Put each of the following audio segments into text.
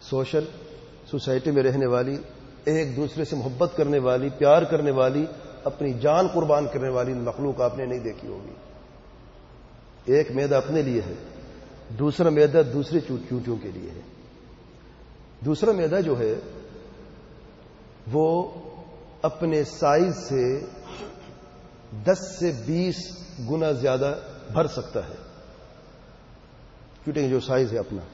Social society میں رہنے والی، ایک دوسرے سے محبت کرنے والی، پیار کرنے والی، اپنی جان قربان کرنے والی مخلوق آپ نے نہیں دیکھی ہوگی. ایک میدہ اپنے لیے ہے، دوسرا میدہ دوسرے چونٹیوں کے لیے ہے. دوسرا میدہ جو ہے وہ اپنے سائز سے 10 سے 20 گنا زیادہ بھر سکتا ہے. چونٹی جو سائز ہے اپنا،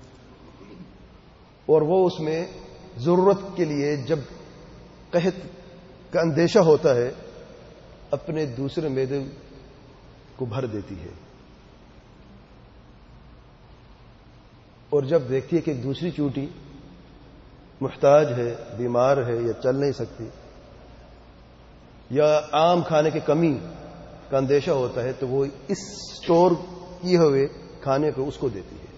اور وہ اس میں ضرورت کے لیے جب قحط کا اندیشہ ہوتا ہے اپنے دوسرے میدے کو بھر دیتی ہے. اور جب دیکھتی ہے کہ ایک دوسری چونٹی محتاج ہے، بیمار ہے یا چل نہیں سکتی، یا عام کھانے کی کمی کا اندیشہ ہوتا ہے، تو وہ اس اسٹور کیے ہوئے کھانے کو اس کو دیتی ہے.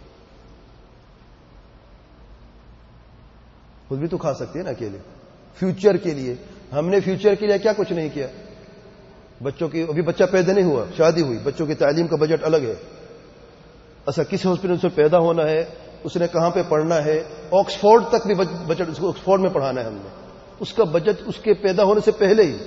خود بھی تو کھا سکتی ہے نا اکیلے. فیوچر کے لیے ہم نے فیوچر کے لیے کیا کچھ نہیں کیا. بچوں کی ابھی بچہ پیدا نہیں ہوا، شادی ہوئی، بچوں کی تعلیم کا بجٹ الگ ہے. اچھا کسی ہاسپٹل سے پیدا ہونا ہے، اس نے کہاں پہ پڑھنا ہے، آکسفورڈ تک بھی بجٹ، اس کو آکسفورڈ میں پڑھانا ہے ہم نے، اس کا بجٹ اس کے پیدا ہونے سے پہلے ہی.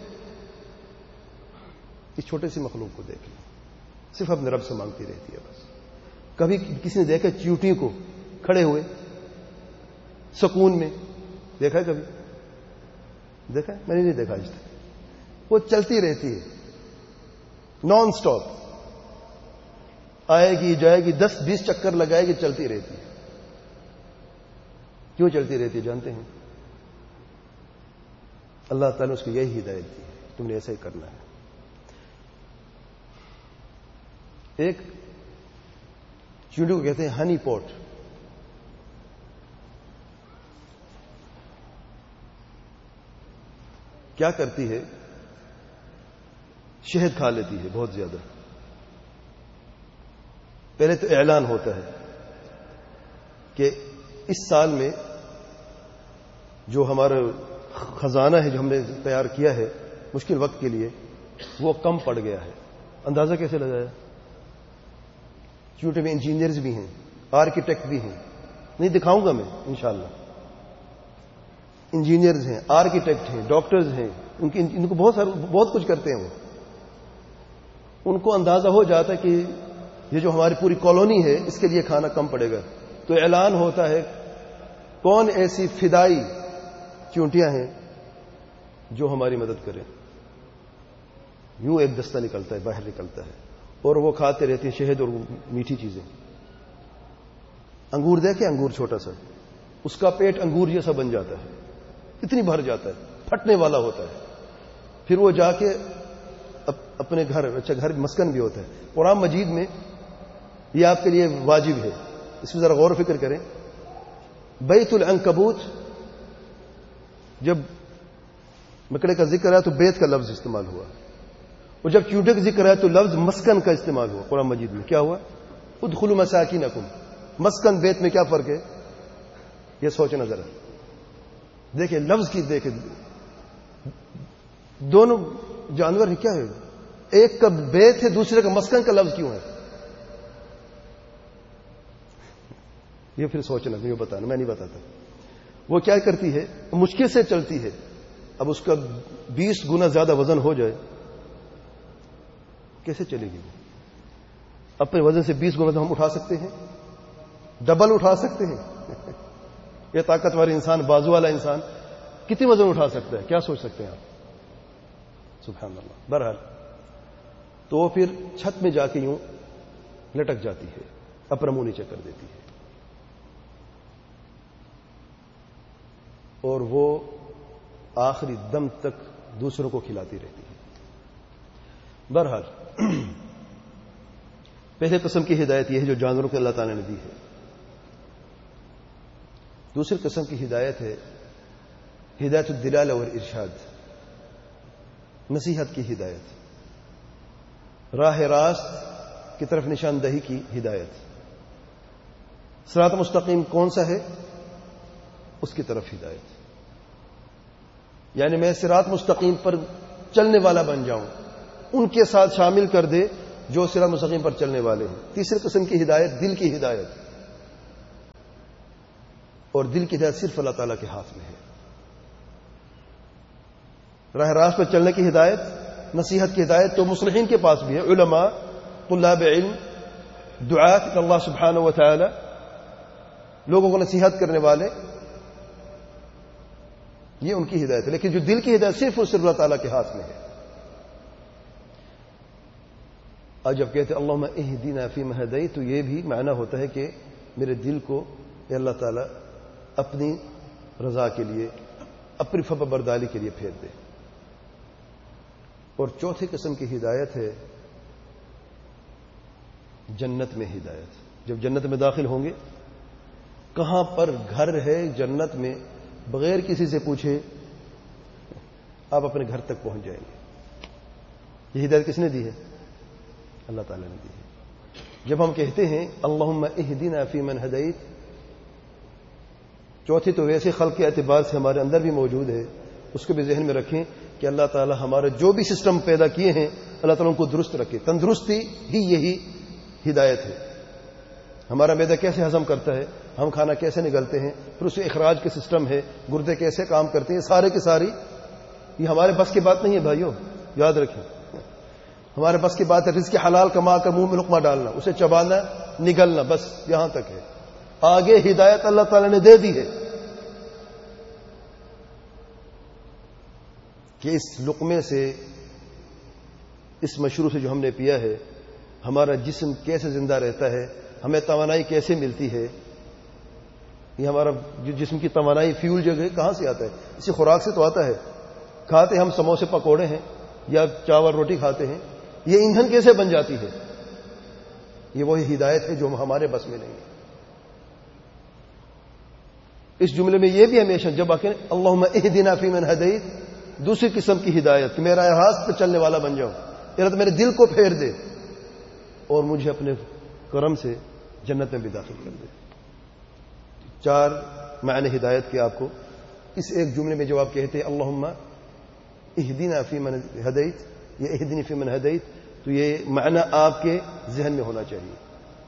اس چھوٹے سی مخلوق کو دیکھ لیں، صرف اپنے رب سے مانگتی رہتی ہے بس. کبھی کسی نے دیکھا چیونٹی کو کھڑے ہوئے سکون میں؟ دیکھا ہے کبھی؟ دیکھا ہے؟ میں نے نہیں دیکھا آج تک. وہ چلتی رہتی ہے نان سٹاپ، آئے گی جائے گی، 10-20 چکر لگائے گی، چلتی رہتی ہے. کیوں چلتی رہتی ہے جانتے ہیں؟ اللہ تعالیٰ نے اس کو یہی ہدایت دی ہے، تم نے ایسا ہی کرنا ہے. ایک چونٹی کو کہتے ہیں ہنی پوٹ. کیا کرتی ہے؟ شہد کھا لیتی ہے بہت زیادہ. پہلے تو اعلان ہوتا ہے کہ اس سال میں جو ہمارا خزانہ ہے جو ہم نے تیار کیا ہے مشکل وقت کے لیے، وہ کم پڑ گیا ہے. اندازہ کیسے لگایا؟ چونٹی میں انجینئرز بھی ہیں، آرکیٹیکٹ بھی ہیں، نہیں دکھاؤں گا میں انشاءاللہ. انجینئرز ہیں، آرکیٹیکٹ ہیں، ڈاکٹرز ہیں، ان کو بہت کچھ کرتے ہیں. ان کو اندازہ ہو جاتا ہے کہ یہ جو ہماری پوری کالونی ہے اس کے لیے کھانا کم پڑے گا، تو اعلان ہوتا ہے کون ایسی فدائی چونٹیاں ہیں جو ہماری مدد کریں. یوں ایک دستہ نکلتا ہے، باہر نکلتا ہے، اور وہ کھاتے رہتے ہیں شہد اور میٹھی چیزیں. انگور دیکھیں، انگور چھوٹا سا، اس کا پیٹ انگور جیسا بن جاتا ہے، اتنی بھر جاتا ہے، پھٹنے والا ہوتا ہے. پھر وہ جا کے اپنے گھر، اچھا گھر مسکن بھی ہوتا ہے. قرآن مجید میں یہ آپ کے لیے واجب ہے، اس میں ذرا غور و فکر کریں. بیت العنکبوت، جب مکڑے کا ذکر ہے تو بیت کا لفظ استعمال ہوا، اور جب چونٹے کا ذکر ہے تو لفظ مسکن کا استعمال ہوا. قرآن مجید میں کیا ہوا؟ ادخلوا مساکینکم. مسکن بیت میں کیا فرق ہے؟ یہ سوچنا ذرا. دیکھیں لفظ کی، دیکھیں دونوں جانور ہیں، کیا ہے؟ ایک کا بیت ہے، دوسرے کا مسکن کا لفظ کیوں ہے؟ یہ پھر سوچنا، مجھے بتانا، میں نہیں بتاتا. وہ کیا کرتی ہے؟ مشکل سے چلتی ہے. اب اس کا 20 گنا زیادہ وزن ہو جائے، کیسے چلے گی؟ اپنے وزن سے 20 گنا ہم اٹھا سکتے ہیں، ڈبل اٹھا سکتے ہیں. یہ طاقتور انسان، بازو والا انسان کتنی وزن اٹھا سکتا ہے؟ کیا سوچ سکتے ہیں آپ؟ سبحان اللہ. بہرحال تو پھر چھت میں جا کے یوں لٹک جاتی ہے، اپنا منہ نیچے کر دیتی ہے، اور وہ آخری دم تک دوسروں کو کھلاتی رہتی ہے. بہرحال پہلے قسم کی ہدایت یہ ہے جو جانوروں کو اللہ تعالی نے دی ہے. دوسری قسم کی ہدایت ہے ہدایت الدلالہ والارشاد، نصیحت کی ہدایت، راہ راست کی طرف نشاندہی کی ہدایت. صراط مستقیم کون سا ہے؟ اس کی طرف ہدایت. یعنی میں صراط مستقیم پر چلنے والا بن جاؤں، ان کے ساتھ شامل کر دے جو صراط مستقیم پر چلنے والے ہیں. تیسری قسم کی ہدایت دل کی ہدایت. اور دل کی ہدایت صرف اللہ تعالیٰ کے ہاتھ میں ہے. راہ راست پر چلنے کی ہدایت، نصیحت کی ہدایت تو مصلحین کے پاس بھی ہے، علماء، طلاب علم، دعات اللہ سبحانہ و تعالی، لوگوں کو نصیحت کرنے والے، یہ ان کی ہدایت ہے. لیکن جو دل کی ہدایت صرف اور صرف اللہ تعالیٰ کے ہاتھ میں ہے. آج جب کہتے ہیں اللہم اہدنا فیمن ہدیت، تو یہ بھی معنی ہوتا ہے کہ میرے دل کو اے اللہ تعالیٰ اپنی رضا کے لیے، اپنی فرمانبرداری کے لیے پھیر دے. اور چوتھی قسم کی ہدایت ہے جنت میں ہدایت. جب جنت میں داخل ہوں گے، کہاں پر گھر ہے جنت میں، بغیر کسی سے پوچھے آپ اپنے گھر تک پہنچ جائیں گے. یہ ہدایت کس نے دی ہے؟ اللہ تعالیٰ نے دی ہے. جب ہم کہتے ہیں اللہم اہدنا فیمن ہدیت، چوتھی تو ویسے خلق کے اعتبار سے ہمارے اندر بھی موجود ہے، اس کو بھی ذہن میں رکھیں کہ اللہ تعالیٰ ہمارے جو بھی سسٹم پیدا کیے ہیں اللہ تعالیٰ ان کو درست رکھے. تندرستی ہی یہی ہدایت ہے. ہمارا معدہ کیسے ہضم کرتا ہے، ہم کھانا کیسے نگلتے ہیں، پھر اس سے اخراج کے سسٹم ہے، گردے کیسے کام کرتے ہیں، سارے کی ساری یہ ہمارے بس کی بات نہیں ہے بھائیوں، یاد رکھیں. ہمارے بس کی بات ہے رزق حلال کما کر منہ میں لقمہ ڈالنا، اسے چبانا، نگلنا، بس یہاں تک ہے. آگے ہدایت اللہ تعالیٰ نے دے دی ہے کہ اس لقمے سے، اس مشروب سے جو ہم نے پیا ہے، ہمارا جسم کیسے زندہ رہتا ہے، ہمیں توانائی کیسے ملتی ہے. یہ ہمارا جو جسم کی توانائی، فیول جو ہے کہاں سے آتا ہے؟ اسی خوراک سے تو آتا ہے. کھاتے ہم سموسے پکوڑے ہیں یا چاول روٹی کھاتے ہیں، یہ ایندھن کیسے بن جاتی ہے؟ یہ وہی ہدایت ہے جو ہمارے بس میں نہیں ہے. اس جملے میں یہ بھی ہمیشہ جب آخر اللہم اہدنا فیمن ہدیت، دوسری قسم کی ہدایت کہ میرا راست پہ چلنے والا بن جاؤں، اللہ میرے دل کو پھیر دے اور مجھے اپنے کرم سے جنت میں بھی داخل کر دے. 4 معنی ہدایت کے آپ کو اس ایک جملے میں جب آپ کہتے ہیں اللہم اہدنا فیمن ہدیت یا اہدنی فیمن ہدیت، تو یہ معنی آپ کے ذہن میں ہونا چاہیے.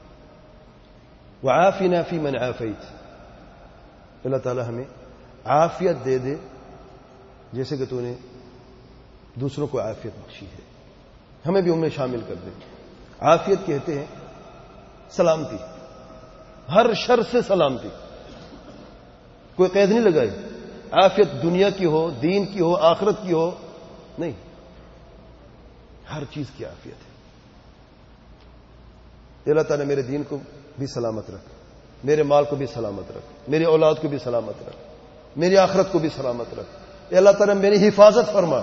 وعافنا فیمن عافیت، اللہ تعالی ہمیں عافیت دے دے جیسے کہ تو نے دوسروں کو عافیت بخشی ہے، ہمیں بھی ان میں شامل کر دے. عافیت کہتے ہیں سلامتی، ہر شر سے سلامتی، کوئی قید نہیں لگائی. عافیت دنیا کی ہو، دین کی ہو، آخرت کی ہو، نہیں، ہر چیز کی عافیت ہے. اللہ تعالیٰ میرے دین کو بھی سلامت رکھ، میرے مال کو بھی سلامت رکھ، میری اولاد کو بھی سلامت رکھ، میری آخرت کو بھی سلامت رکھ. اے اللہ تعالیٰ میری حفاظت فرما،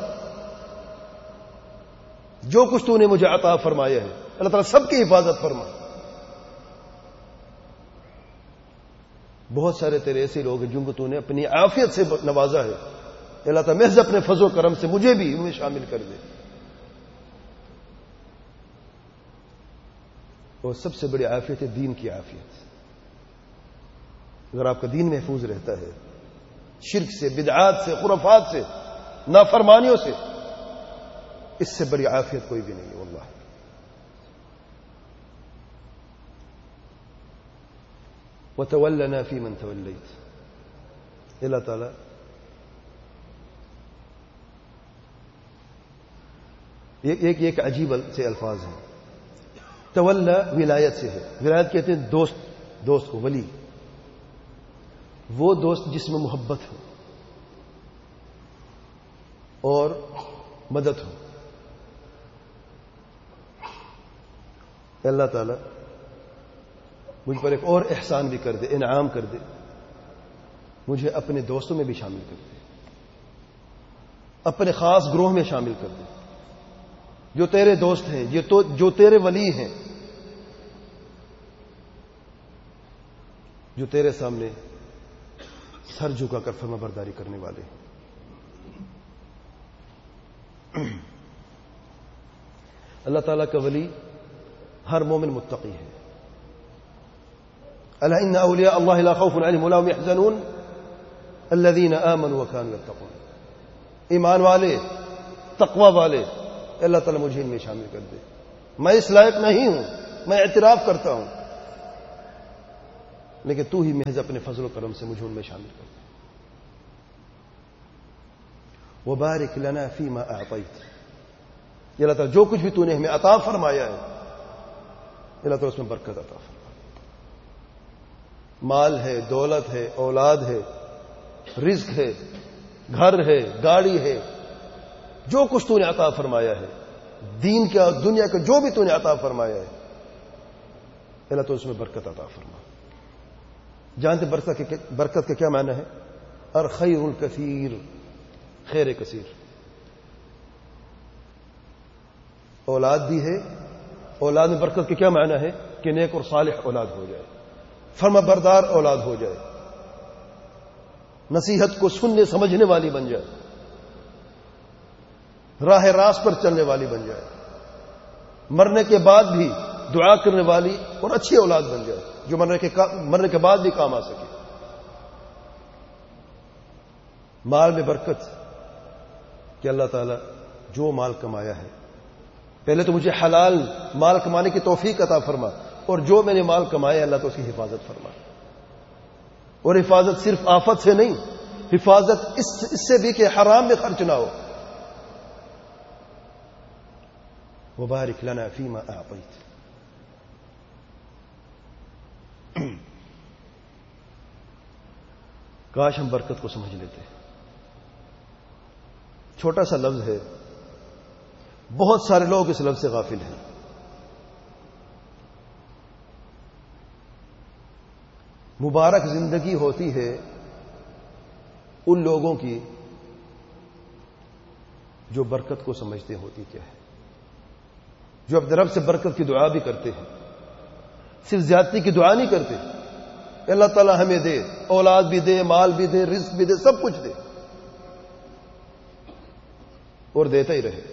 جو کچھ تو نے مجھے عطا فرمایا ہے اللہ تعالیٰ سب کی حفاظت فرما. بہت سارے تیرے ایسے لوگ ہیں جن کو تو نے اپنی عافیت سے نوازا ہے، اللہ تعالیٰ محض اپنے فضل و کرم سے مجھے بھی ان میں شامل کر دے. اور سب سے بڑی عافیت ہے دین کی عافیت. اگر آپ کا دین محفوظ رہتا ہے، شرک سے، بدعات سے، خرافات سے، نافرمانیوں سے، اس سے بڑی عافیت کوئی بھی نہیں ہے واللہ. وَتَوَلَّنَا فِي مَنْ تَوَلَّيْتَ، اللہ تعالیٰ ایک عجیب سے الفاظ ہیں. تولا ولایت سے ہے. ولایت کہتے ہیں دوست کو، ولی، وہ دوست جس میں محبت ہو اور مدد ہو. اللہ تعالیٰ مجھ پر ایک اور احسان بھی کر دے، انعام کر دے، مجھے اپنے دوستوں میں بھی شامل کر دے، اپنے خاص گروہ میں شامل کر دے، جو تیرے دوست ہیں، جو تیرے ولی ہیں، جو تیرے سامنے سر جھکا کر فرما برداری کرنے والے ہیں. اللہ تعالیٰ کا ولی ہر مومن متقی ہے. الا ان اولیاء اللہ لا خوف علیہم ولا هم يحزنون الذين آمنوا وكانوا يتقون. ایمان والے، تقوی والے، اللہ تعالیٰ مجھے ان میں شامل کر دے. میں اس لائق نہیں ہوں، میں اعتراف کرتا ہوں، لیکن تو ہی محض اپنے فضل و کرم سے مجھے ان میں شامل کر دے. وبارک لنا فیما اعطیت، یا اللہ تعالیٰ جو کچھ بھی تو نے ہمیں عطا فرمایا ہے اللہ تعالیٰ اس میں برکت عطا فرما. مال ہے، دولت ہے، اولاد ہے، رزق ہے، گھر ہے، گاڑی ہے، جو کچھ تو نے عطا فرمایا ہے، دین کا دنیا کا جو بھی تو نے عطا فرمایا ہے اللہ تو اس میں برکت عطا فرما. جانتے برکت کا کیا معنی ہے؟ الخیر الکثیر، خیر کثیر. اولاد بھی ہے، اولاد میں برکت کا کیا معنی ہے؟ کہ نیک اور صالح اولاد ہو جائے، فرما بردار اولاد ہو جائے، نصیحت کو سننے سمجھنے والی بن جائے، راہ راست پر چلنے والی بن جائے، مرنے کے بعد بھی دعا کرنے والی اور اچھی اولاد بن جائے جو مرنے کے بعد بھی کام آ سکے. مال میں برکت کہ اللہ تعالیٰ جو مال کمایا ہے پہلے تو مجھے حلال مال کمانے کی توفیق عطا فرما، اور جو میں نے مال کمایا اللہ تو اس کی حفاظت فرما. اور حفاظت صرف آفت سے نہیں، حفاظت اس سے بھی کہ حرام میں خرچ نہ ہو. وبارک لنا فیما اعطیت. کاش ہم برکت کو سمجھ لیتے. چھوٹا سا لفظ ہے، بہت سارے لوگ اس لفظ سے غافل ہیں. مبارک زندگی ہوتی ہے ان لوگوں کی جو برکت کو سمجھتے ہوتی کیا ہے، جو اپنے رب سے برکت کی دعا بھی کرتے ہیں، صرف زیادتی کی دعا نہیں کرتے. اللہ تعالیٰ ہمیں دے، اولاد بھی دے، مال بھی دے، رزق بھی دے، سب کچھ دے، اور دیتا ہی رہے.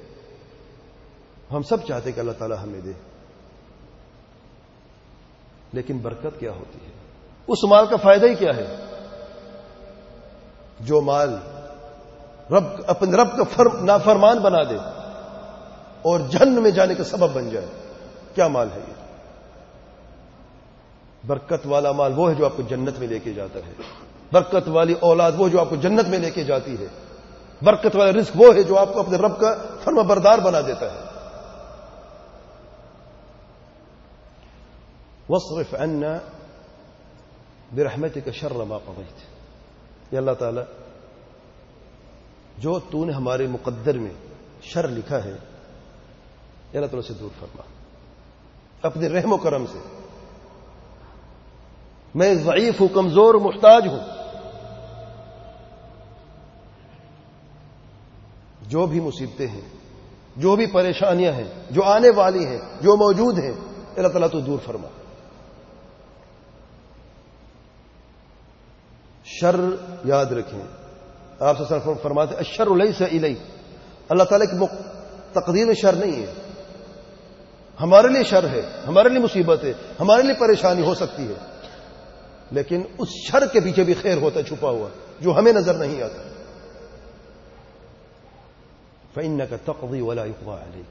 ہم سب چاہتے کہ اللہ تعالیٰ ہمیں دے، لیکن برکت کیا ہوتی ہے؟ اس مال کا فائدہ ہی کیا ہے جو مال اپنے رب کا نافرمان بنا دے اور جہنم میں جانے کا سبب بن جائے؟ کیا مال ہے یہ؟ برکت والا مال وہ ہے جو آپ کو جنت میں لے کے جاتا ہے. برکت والی اولاد وہ جو آپ کو جنت میں لے کے جاتی ہے. برکت والا رزق وہ ہے جو آپ کو اپنے رب کا فرما بردار بنا دیتا ہے. واصرف عنا برحمتک شر ما قضیت. یا اللہ تعالی جو تو نے ہمارے مقدر میں شر لکھا ہے یا اللہ تعالی سے دور فرما اپنے رحم و کرم سے. میں ضعیف ہوں، کمزور ہوں، محتاج ہوں. جو بھی مصیبتیں ہیں، جو بھی پریشانیاں ہیں، جو آنے والی ہیں، جو موجود ہیں، اللہ تعالیٰ تو دور فرما. شر یاد رکھیں، آپ سے فرماتے الشر لیس الیک. اللہ تعالیٰ کی تقدیر میں شر نہیں ہے. ہمارے لیے شر ہے، ہمارے لیے مصیبت ہے، ہمارے لیے پریشانی ہو سکتی ہے، لیکن اس شر کے پیچھے بھی خیر ہوتا ہے چھپا ہوا جو ہمیں نظر نہیں آتا. فإنك تقضي ولا يقضى عليك.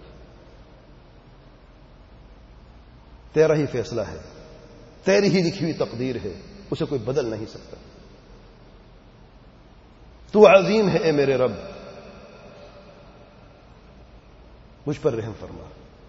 تیرا ہی فیصلہ ہے، تیری ہی لکھی ہوئی تقدیر ہے، اسے کوئی بدل نہیں سکتا. تو عظیم ہے اے میرے رب، مجھ پر رحم فرما.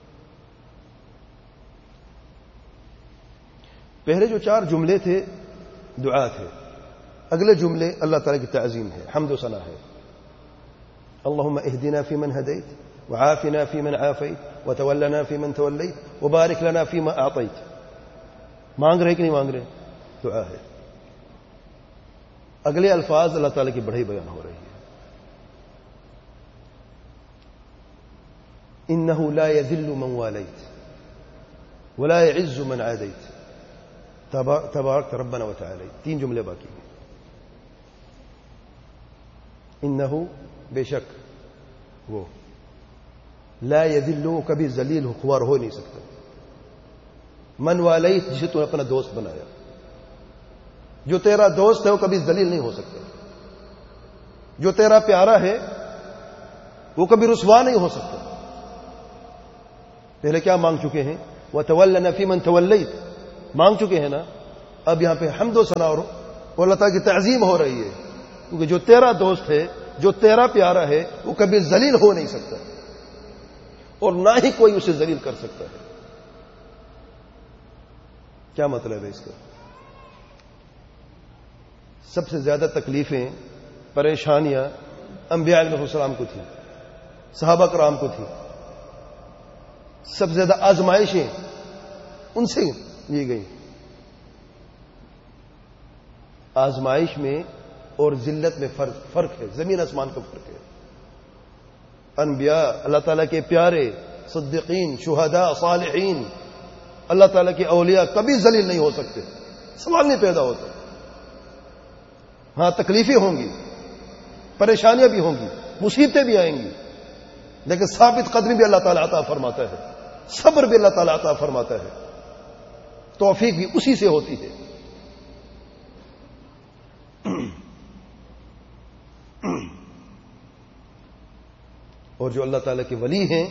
پہلے جو 4 جملے تھے دعا تھے، اگلے جملے اللہ تعالیٰ کی تعظیم ہے، حمد و ثنا ہے. اللهم اهدنا فيمن هديت وعافنا فيمن عافيت وتولنا فيمن توليت وبارك لنا فيما اعطيت. مانگ رہے کہ نہیں مانگ رہے؟ دعا ہے. اگلے الفاظ اللہ تعالیٰ کی بڑائی بیان ہو رہی ہے. انه لا يذل من واليت ولا يعز من عاديت تبارک ربنا وتعالی. 3 جملے باقی ہیں. انه بے شک وہ لا یذل، کبھی ذلیل خوار ہو نہیں سکتا. من والیت، جسے تو نے اپنا دوست بنایا، جو تیرا دوست ہے وہ کبھی ذلیل نہیں ہو سکتا. جو تیرا پیارا ہے وہ کبھی رسوا نہیں ہو سکتا. پہلے کیا مانگ چکے ہیں؟ وَتَوَلَّنَا فِي مَن تَوَلَّيْتَ. مانگ چکے ہیں نا اب یہاں پہ حمد و ثنا اور اللہ تعالیٰ کی تعظیم ہو رہی ہے، کیونکہ جو تیرا دوست ہے، جو تیرا پیارا ہے، وہ کبھی ذلیل ہو نہیں سکتا اور نہ ہی کوئی اسے ذلیل کر سکتا ہے۔ کیا مطلب ہے اس کا؟ سب سے زیادہ تکلیفیں، پریشانیاں انبیاء علیہ السلام کو تھیں، صحابہ کرام کو تھیں، سب سے زیادہ آزمائشیں ان سے لی گئی۔ آزمائش میں اور ذلت میں فرق ہے، زمین آسمان کا فرق ہے۔ انبیاء، اللہ تعالیٰ کے پیارے، صدیقین، شہداء، صالحین، اللہ تعالیٰ کے اولیاء کبھی ذلیل نہیں ہو سکتے، سوال نہیں پیدا ہوتا۔ ہاں تکلیفیں ہوں گی، پریشانیاں بھی ہوں گی، مصیبتیں بھی آئیں گی، لیکن ثابت قدمی بھی اللہ تعالیٰ عطا فرماتا ہے، صبر بھی اللہ تعالیٰ عطا فرماتا ہے، توفیق بھی اسی سے ہوتی ہے۔ اور جو اللہ تعالیٰ کے ولی ہیں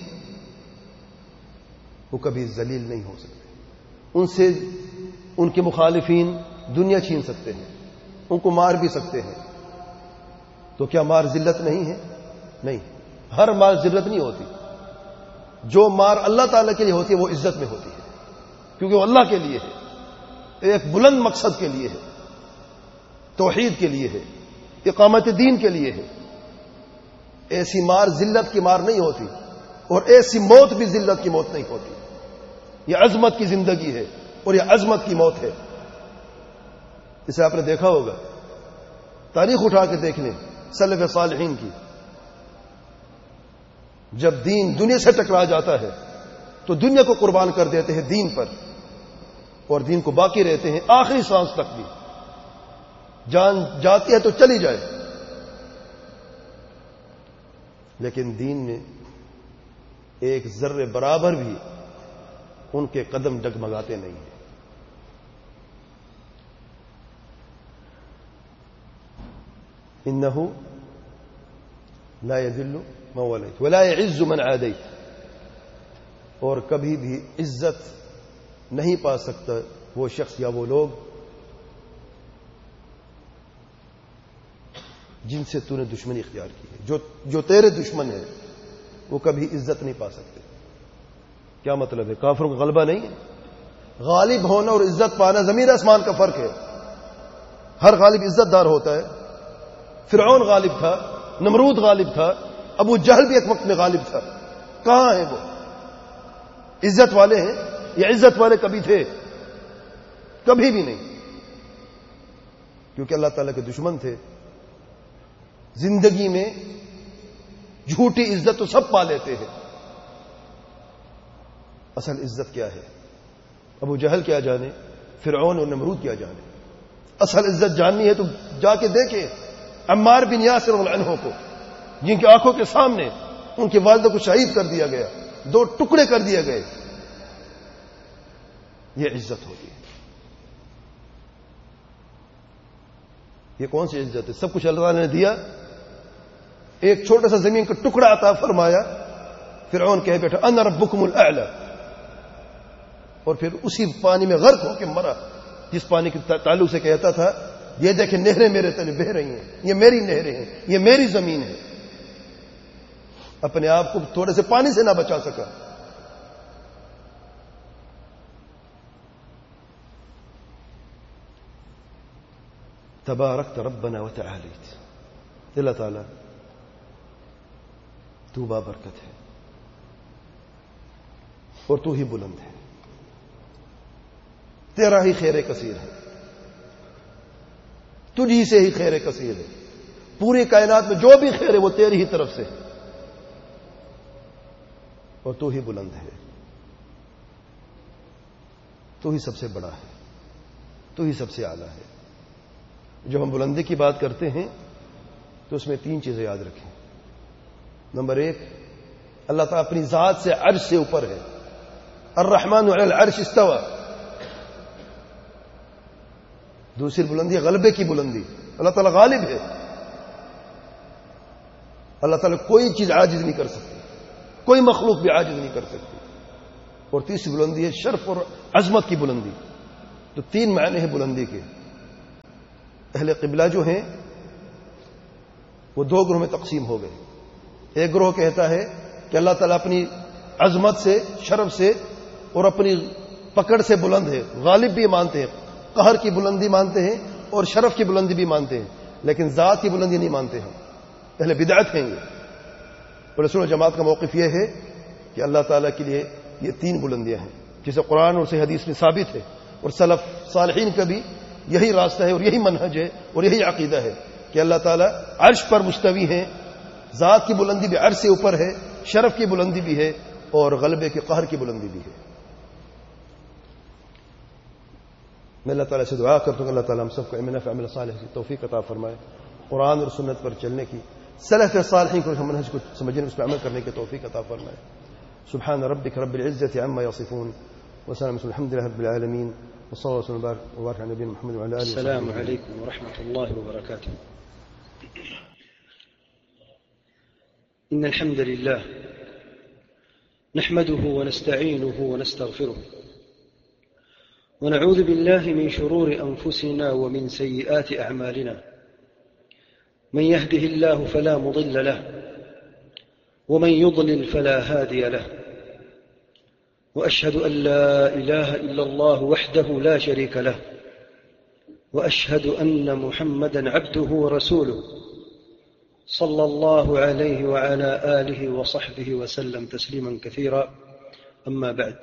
وہ کبھی ذلیل نہیں ہو سکتے، ان سے ان کے مخالفین دنیا چھین سکتے ہیں، ان کو مار بھی سکتے ہیں۔ تو کیا مار ذلت نہیں ہے؟ نہیں، ہر مار ذلت نہیں ہوتی۔ جو مار اللہ تعالیٰ کے لیے ہوتی ہے وہ عزت میں ہوتی ہے، کیونکہ وہ اللہ کے لیے ہے، ایک بلند مقصد کے لیے ہے، توحید کے لیے ہے، اقامت دین کے لیے ہے۔ ایسی مار ذلت کی مار نہیں ہوتی، اور ایسی موت بھی ذلت کی موت نہیں ہوتی۔ یہ عظمت کی زندگی ہے اور یہ عظمت کی موت ہے۔ اسے آپ نے دیکھا ہوگا، تاریخ اٹھا کے دیکھ لیں سلف صالحین کی، جب دین دنیا سے ٹکرا جاتا ہے تو دنیا کو قربان کر دیتے ہیں دین پر، اور دین کو باقی رہتے ہیں آخری سانس تک بھی۔ جان جاتی ہے تو چلی جائے، لیکن دین میں ایک ذرے برابر بھی ان کے قدم ڈگمگاتے نہیں ہیں۔ انه لا يذل من وليت ولا يعز من عاديت، اور کبھی بھی عزت نہیں پا سکتا وہ شخص یا وہ لوگ جن سے تو نے دشمنی اختیار کی ہے۔ جو تیرے دشمن ہیں وہ کبھی عزت نہیں پا سکتے۔ کیا مطلب ہے؟ کافروں کا غلبہ نہیں ہے۔ غالب ہونا اور عزت پانا زمین آسمان کا فرق ہے۔ ہر غالب عزت دار ہوتا ہے۔ فرعون غالب تھا، نمرود غالب تھا، ابو جہل بھی ایک وقت میں غالب تھا۔ کہاں ہیں وہ؟ عزت والے ہیں؟ یہ عزت والے کبھی تھے؟ کبھی بھی نہیں، کیونکہ اللہ تعالیٰ کے دشمن تھے۔ زندگی میں جھوٹی عزت تو سب پا لیتے ہیں، اصل عزت کیا ہے؟ ابو جہل کیا جانے، فرعون اور نمرود کیا جانے۔ اصل عزت جاننی ہے تو جا کے دیکھیں عمار بن یاسر رضی اللہ عنہ کو، جن کی آنکھوں کے سامنے ان کے والدہ کو شہید کر دیا گیا، 2 ٹکڑے کر دیے گئے۔ یہ عزت ہوتی ہے۔ یہ کون سی عزت ہے؟ سب کچھ اللہ تعالیٰ نے دیا، ایک چھوٹا سا زمین کا ٹکڑا عطا فرمایا، فرعون کہہ بیٹھا انا ربکم الاعلی، اور پھر اسی پانی میں غرق ہو کے مرا، جس پانی کے تعلق سے کہتا تھا یہ دیکھیں نہریں میرے تلے بہہ رہی ہیں، یہ میری نہریں ہیں، یہ میری زمین ہے۔ اپنے آپ کو تھوڑے سے پانی سے نہ بچا سکا۔ تبارکت ربنا وتعالیت، اللہ تعالی تو بابرکت ہے اور تو ہی بلند ہے، تیرا ہی خیر کثیر ہے، تجھی سے ہی خیر کثیر ہے، پوری کائنات میں جو بھی خیر ہے وہ تیری ہی طرف سے ہے، اور تو ہی بلند ہے، تو ہی سب سے بڑا ہے، تو ہی سب سے اعلیٰ ہے۔ جب ہم بلندی کی بات کرتے ہیں تو اس میں 3 چیزیں یاد رکھیں۔ نمبر 1، اللہ تعالیٰ اپنی ذات سے عرش سے اوپر ہے، الرحمن علی العرش استوى۔ دوسری بلندی غلبے کی بلندی، اللہ تعالیٰ غالب ہے، اللہ تعالیٰ کوئی چیز عاجز نہیں کر سکتی، کوئی مخلوق بھی عاجز نہیں کر سکتی۔ اور تیسری بلندی ہے شرف اور عظمت کی بلندی، تو 3 معنی ہیں بلندی کے. اہل قبلہ جو ہیں وہ 2 گروہ میں تقسیم ہو گئے. ایک گروہ کہتا ہے کہ اللہ تعالیٰ اپنی عظمت سے، شرف سے اور اپنی پکڑ سے بلند ہے. غالب بھی مانتے ہیں، قہر کی بلندی مانتے ہیں اور شرف کی بلندی بھی مانتے ہیں، لیکن ذات کی بلندی نہیں مانتے ہیں. اہل بدعت ہیں یہ. اور رسول جماعت کا موقف یہ ہے کہ اللہ تعالیٰ کے لیے یہ 3 بلندیاں ہیں، جسے قرآن اور صحیح حدیث میں ثابت ہے، اور سلف صالحین کا بھی یہی راستہ ہے اور یہی منہج ہے اور یہی عقیدہ ہے کہ اللہ تعالیٰ عرش پر مستوی ہیں. ذات کی بلندی بھی عرش سے اوپر ہے، شرف کی بلندی بھی ہے اور غلبے کے قہر کی بلندی بھی ہے. میں اللہ تعالیٰ سے دعا کرتا ہوں کہ اللہ تعالیٰ ہم سب کو علم نافع عمل صالح کی توفیق عطا فرمائے، قرآن اور سنت پر چلنے کی، سلف صالحین کو منہج کو سمجھنے، اس پر عمل کرنے کی توفیق عطا فرمائے. سبحان ربک رب العزة عما يصفون وسلام الحمد لله رب العالمين وصلى الله وسلم وبارك على نبينا محمد وعلى اله وصحبه. السلام عليكم ورحمة الله وبركاته. إن الحمد لله نحمده ونستعينه ونستغفره ونعوذ بالله من شرور أنفسنا ومن سيئات أعمالنا. من يهده الله فلا مضل له ومن يضلل فلا هادي له. وأشهد أن لا إله إلا الله وحده لا شريك له وأشهد أن محمدا عبده ورسوله صلى الله عليه وعلى آله وصحبه وسلم تسليما كثيرا. أما بعد.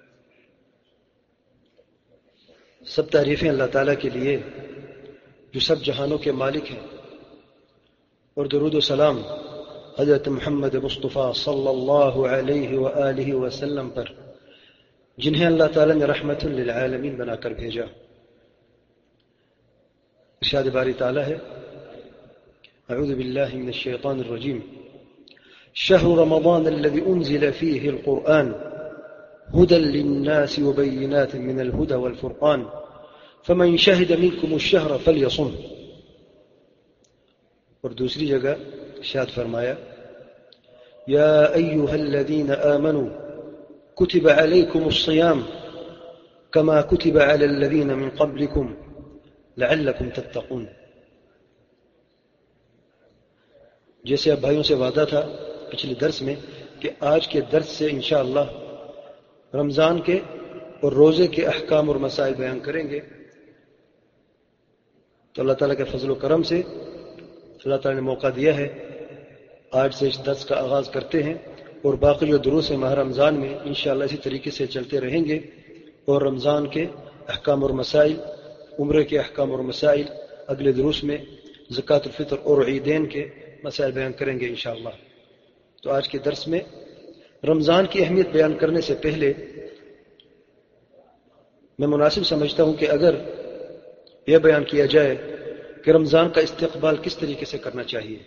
سب تعریفیں اللہ تعالیٰ کے لیے جو سب جہانوں کے مالک ہیں، اور درود و سلام حضرت محمد مصطفیٰ صلی اللہ علیہ وآلہ وسلم پر، جنہیں اللہ تعالیٰ نے رحمت للعالمین بنا کر بھیجا. ارشاد باری تعالیٰ ہے، اعوذ باللہ من الشیطان الرجیم، شہر رمضان الذي انزل فيه القرآن هدى للناس وبينات من الهدى والفرقان فمن شهد منكم الشهر فليصم. اور دوسری جگہ ارشاد فرمایا، یا ایھا الذین آمنوا کتب علیکم الصیام کما کتب علی الذین من قبلکم لعلکم تتقون. جیسے اب بھائیوں سے وعدہ تھا پچھلے درس میں کہ آج کے درس سے انشاءاللہ رمضان کے اور روزے کے احکام اور مسائل بیان کریں گے. تو اللہ تعالیٰ کے فضل و کرم سے اللہ تعالیٰ نے موقع دیا ہے، آج سے اس درس کا آغاز کرتے ہیں، اور باقی جو دروس ہیں ماہ رمضان میں انشاءاللہ اسی طریقے سے چلتے رہیں گے، اور رمضان کے احکام اور مسائل، عمرے کے احکام اور مسائل اگلے دروس میں، زکوٰۃ الفطر اور عیدین کے مسائل بیان کریں گے انشاءاللہ. تو آج کے درس میں رمضان کی اہمیت بیان کرنے سے پہلے میں مناسب سمجھتا ہوں کہ اگر یہ بیان کیا جائے کہ رمضان کا استقبال کس طریقے سے کرنا چاہیے.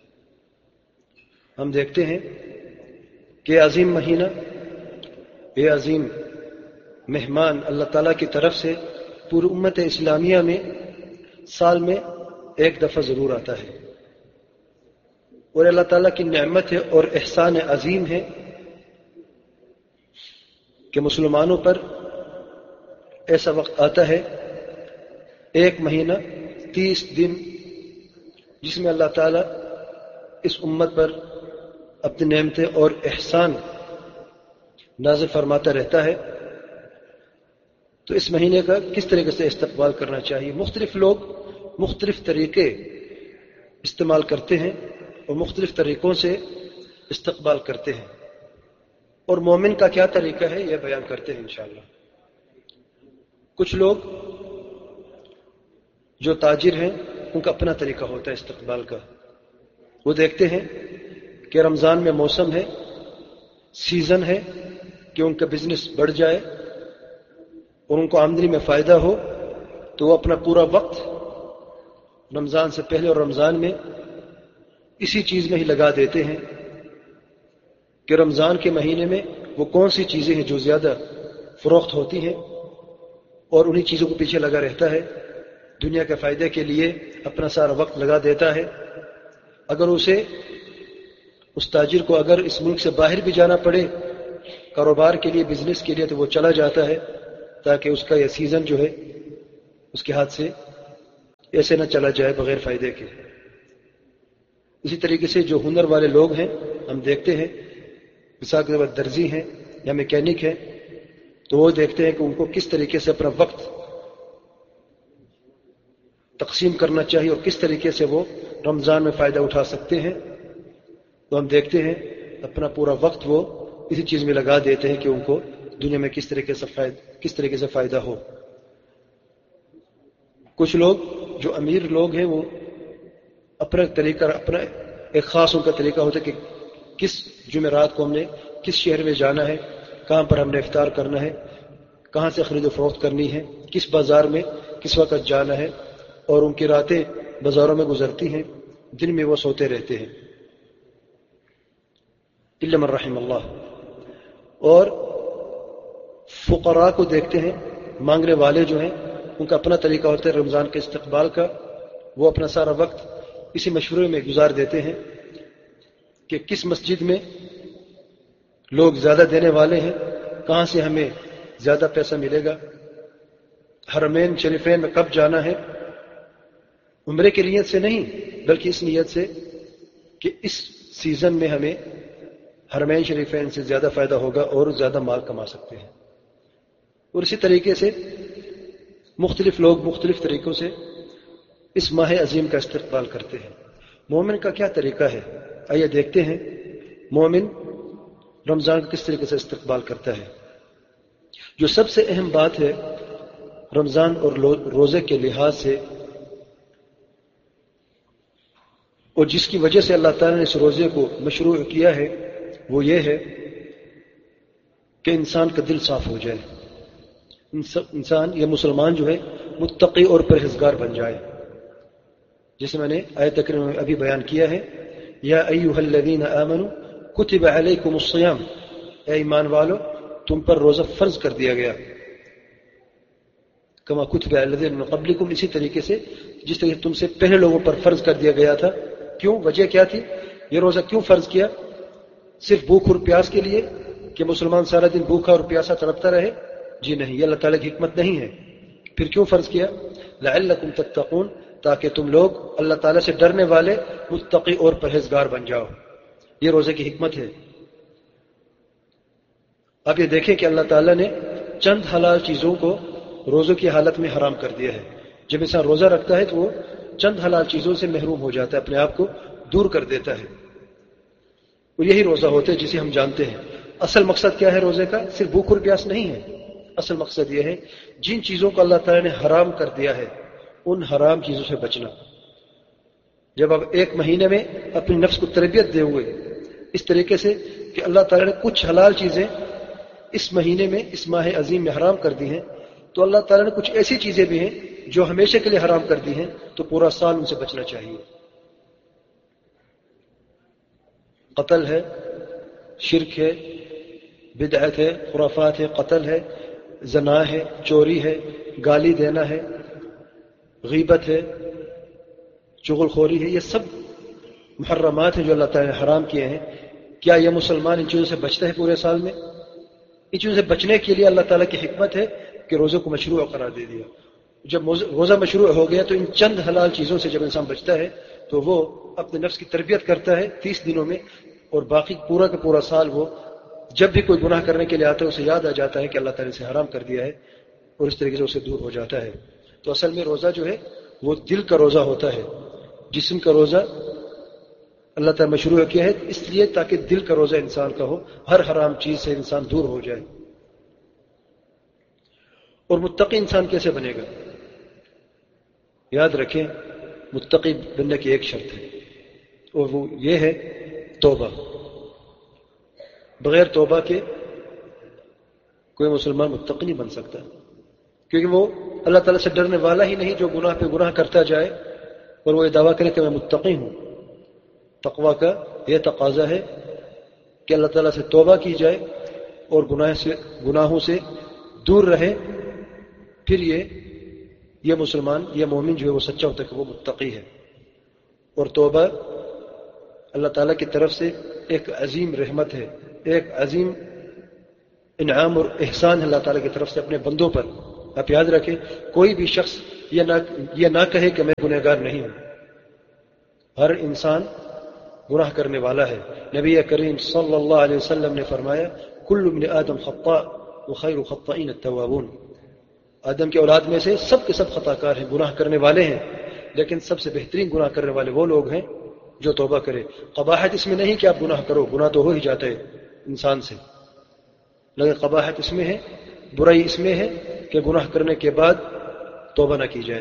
ہم دیکھتے ہیں کہ عظیم مہینہ، یہ عظیم مہمان اللہ تعالیٰ کی طرف سے پوری امت اسلامیہ میں سال میں ایک دفعہ ضرور آتا ہے، اور اللہ تعالیٰ کی نعمت ہے اور احسان عظیم ہے کہ مسلمانوں پر ایسا وقت آتا ہے، ایک مہینہ 30 دن، جس میں اللہ تعالیٰ اس امت پر اپنی نعمتیں اور احسان نازل فرماتا رہتا ہے. تو اس مہینے کا کس طریقے سے استقبال کرنا چاہیے؟ مختلف لوگ مختلف طریقے استعمال کرتے ہیں اور مختلف طریقوں سے استقبال کرتے ہیں، اور مومن کا کیا طریقہ ہے یہ بیان کرتے ہیں انشاءاللہ. کچھ لوگ جو تاجر ہیں ان کا اپنا طریقہ ہوتا ہے استقبال کا. وہ دیکھتے ہیں کہ رمضان میں موسم ہے، سیزن ہے کہ ان کا بزنس بڑھ جائے اور ان کو آمدنی میں فائدہ ہو، تو وہ اپنا پورا وقت رمضان سے پہلے اور رمضان میں اسی چیز میں ہی لگا دیتے ہیں کہ رمضان کے مہینے میں وہ کون سی چیزیں ہیں جو زیادہ فروخت ہوتی ہیں، اور انہی چیزوں کو پیچھے لگا رہتا ہے، دنیا کے فائدے کے لیے اپنا سارا وقت لگا دیتا ہے. اگر اسے اس تاجر کو اگر اس ملک سے باہر بھی جانا پڑے کاروبار کے لیے، بزنس کے لیے، تو وہ چلا جاتا ہے تاکہ اس کا یہ سیزن جو ہے اس کے ہاتھ سے ایسے نہ چلا جائے بغیر فائدے کے۔ اسی طریقے سے جو ہنر والے لوگ ہیں ہم دیکھتے ہیں، مثال کے طور پر درزی ہیں یا میکینک ہیں، تو وہ دیکھتے ہیں کہ ان کو کس طریقے سے اپنا وقت تقسیم کرنا چاہیے اور کس طریقے سے وہ رمضان میں فائدہ اٹھا سکتے ہیں۔ تو ہم دیکھتے ہیں اپنا پورا وقت وہ اسی چیز میں لگا دیتے ہیں کہ ان کو دنیا میں کس طریقے سے فائدہ ہو۔ کچھ لوگ جو امیر لوگ ہیں وہ اپنا طریقہ، اپنا ایک خاص ان کا طریقہ ہوتا ہے کہ کس جمعرات کو ہم نے کس شہر میں جانا ہے، کہاں پر ہم نے افطار کرنا ہے، کہاں سے خرید و فروخت کرنی ہے، کس بازار میں کس وقت جانا ہے، اور ان کی راتیں بازاروں میں گزرتی ہیں، دن میں وہ سوتے رہتے ہیں الا من رحم اللہ۔ اور فقراء کو دیکھتے ہیں، مانگنے والے جو ہیں ان کا اپنا طریقہ ہوتا ہے رمضان کے استقبال کا، وہ اپنا سارا وقت اسی مشورے میں گزار دیتے ہیں کہ کس مسجد میں لوگ زیادہ دینے والے ہیں، کہاں سے ہمیں زیادہ پیسہ ملے گا، حرمین شریفین میں کب جانا ہے، عمرے کی نیت سے نہیں بلکہ اس نیت سے کہ اس سیزن میں ہمیں حرمین شریفین سے زیادہ فائدہ ہوگا اور زیادہ مال کما سکتے ہیں۔ اور اسی طریقے سے مختلف لوگ مختلف طریقوں سے اس ماہ عظیم کا استقبال کرتے ہیں۔ مومن کا کیا طریقہ ہے؟ آئیے دیکھتے ہیں مومن رمضان کا کس طریقے سے استقبال کرتا ہے۔ جو سب سے اہم بات ہے رمضان اور روزے کے لحاظ سے، اور جس کی وجہ سے اللہ تعالیٰ نے اس روزے کو مشروع کیا ہے، وہ یہ ہے کہ انسان کا دل صاف ہو جائے، انسان یا مسلمان جو ہے متقی اور پرہیزگار بن جائے، جسے میں نے آیت کریمہ میں ابھی بیان کیا ہے، یا ایھا الذین آمنوا کتب علیکم الصیام، اے ایمان والو تم پر روزہ فرض کر دیا گیا، کما کتب علی الذین من قبلکم، اسی طریقے سے جس طریقے سے تم سے پہلے لوگوں پر فرض کر دیا گیا تھا۔ کیوں؟ وجہ کیا تھی؟ یہ روزہ کیوں فرض کیا؟ صرف بھوک اور پیاس کے لیے کہ مسلمان سارا دن بھوکا اور پیاسا تڑپتا رہے؟ جی نہیں، یہ اللہ تعالیٰ کی حکمت نہیں ہے۔ پھر کیوں فرض کیا؟ لعلکم تتقون، تاکہ تم لوگ اللہ تعالیٰ سے ڈرنے والے متقی اور پرہیزگار بن جاؤ۔ یہ روزے کی حکمت ہے۔ اب یہ دیکھیں کہ اللہ تعالیٰ نے چند حلال چیزوں کو روزوں کی حالت میں حرام کر دیا ہے۔ جب انسان روزہ رکھتا ہے تو وہ چند حلال چیزوں سے محروم ہو جاتا ہے، اپنے آپ کو دور کر دیتا ہے، اور یہی روزہ ہوتا ہے جسے ہم جانتے ہیں۔ اصل مقصد کیا ہے روزے کا؟ صرف بھوک اور پیاس نہیں ہے، اصل مقصد یہ ہے جن چیزوں کو اللہ تعالیٰ نے حرام کر دیا ہے ان حرام چیزوں سے بچنا۔ جب آپ ایک مہینے میں اپنی نفس کو تربیت دے ہوئے اس طریقے سے کہ اللہ تعالیٰ نے کچھ حلال چیزیں اس مہینے میں، اس ماہ عظیم میں حرام کر دی ہیں، تو اللہ تعالیٰ نے کچھ ایسی چیزیں بھی ہیں جو ہمیشہ کے لیے حرام کر دی ہیں، تو پورا سال ان سے بچنا چاہیے۔ قتل ہے، شرک ہے، بدعت ہے، خرافات ہے، قتل ہے، زنا ہے، چوری ہے، گالی دینا ہے، غیبت ہے، چغل خوری ہے، یہ سب محرمات ہیں جو اللہ تعالیٰ نے حرام کیے ہیں۔ کیا یہ مسلمان ان چیزوں سے بچتا ہے پورے سال میں؟ ان چیزوں سے بچنے کے لیے اللہ تعالیٰ کی حکمت ہے کہ روزے کو مشروع قرار دے دیا۔ جب روزہ مشروع ہو گیا تو ان چند حلال چیزوں سے جب انسان بچتا ہے تو وہ اپنے نفس کی تربیت کرتا ہے 30 دنوں میں، اور باقی پورا کا پورا سال وہ جب بھی کوئی گناہ کرنے کے لیے آتا ہے اسے یاد آ جاتا ہے کہ اللہ تعالیٰ نے اسے حرام کر دیا ہے، اور اس طریقے سے اسے دور ہو جاتا ہے۔ تو اصل میں روزہ جو ہے وہ دل کا روزہ ہوتا ہے، جسم کا روزہ اللہ تعالیٰ مشروع کیا ہے اس لیے تاکہ دل کا روزہ انسان کا ہو، ہر حرام چیز سے انسان دور ہو جائے۔ اور متقی انسان کیسے بنے گا؟ یاد رکھیں متقی بننے کی ایک شرط ہے، اور وہ یہ ہے توبہ۔ بغیر توبہ کے کوئی مسلمان متقی نہیں بن سکتا، کیونکہ وہ اللہ تعالیٰ سے ڈرنے والا ہی نہیں جو گناہ پہ گناہ کرتا جائے اور وہ یہ دعویٰ کرے کہ میں متقی ہوں۔ تقویٰ کا یہ تقاضا ہے کہ اللہ تعالیٰ سے توبہ کی جائے اور گناہوں سے دور رہے، پھر یہ مسلمان، یہ مومن جو ہے وہ سچا ہوتا ہے کہ وہ متقی ہے۔ اور توبہ اللہ تعالیٰ کی طرف سے ایک عظیم رحمت ہے، ایک عظیم انعام اور احسان ہے اللہ تعالیٰ کی طرف سے اپنے بندوں پر۔ آپ یاد رکھیں کوئی بھی شخص یہ نہ کہے کہ میں گنہگار نہیں ہوں. ہر انسان گناہ کرنے والا ہے. نبی کریم صلی اللہ علیہ وسلم نے فرمایا کل ابن آدم خطاء وخیر الخطائین التوابون. آدم کی اولاد میں سے سب کے سب خطا کار ہیں، گناہ کرنے والے ہیں، لیکن سب سے بہترین گناہ کرنے والے وہ لوگ ہیں جو توبہ کرے. قباحت اس میں نہیں کہ آپ گناہ کرو، گناہ تو ہو ہی جاتا ہے انسان سے، لیکن قباحت اس میں ہے، برائی اس میں ہے کہ گناہ کرنے کے بعد توبہ نہ کی جائے.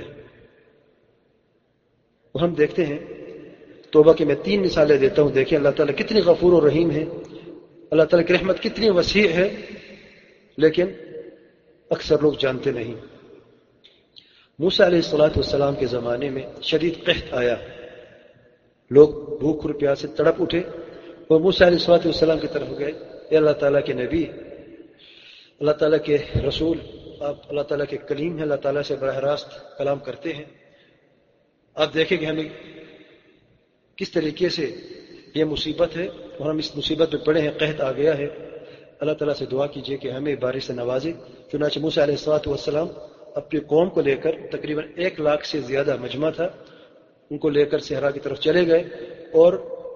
اور ہم دیکھتے ہیں توبہ کی میں 3 مثالیں دیتا ہوں. دیکھیں اللہ تعالیٰ کتنی غفور و رحیم ہے، اللہ تعالیٰ کی رحمت کتنی وسیع ہے، لیکن اکثر لوگ جانتے نہیں. موسیٰ علیہ السلام کے زمانے میں شدید قحط آیا، لوگ بھوک اور پیاس سے تڑپ اٹھے اور موسیٰ علیہ السلام کی طرف گئے. اے اللہ تعالیٰ کے نبی، اللہ تعالیٰ کے رسول، آپ اللہ تعالیٰ کے کلیم ہیں، اللہ تعالیٰ سے براہ راست کلام کرتے ہیں. آپ دیکھیں کہ ہمیں کس طریقے سے یہ مصیبت ہے اور ہم اس مصیبت میں پڑے ہیں، قحط آ گیا ہے. اللہ تعالیٰ سے دعا کیجئے کہ ہمیں بارش سے نوازے. چنانچہ موسیٰ علیہ السلام اپنی قوم کو لے کر، تقریباً 1 لاکھ سے زیادہ مجمع تھا، ان کو لے کر صحرا کی طرف چلے گئے اور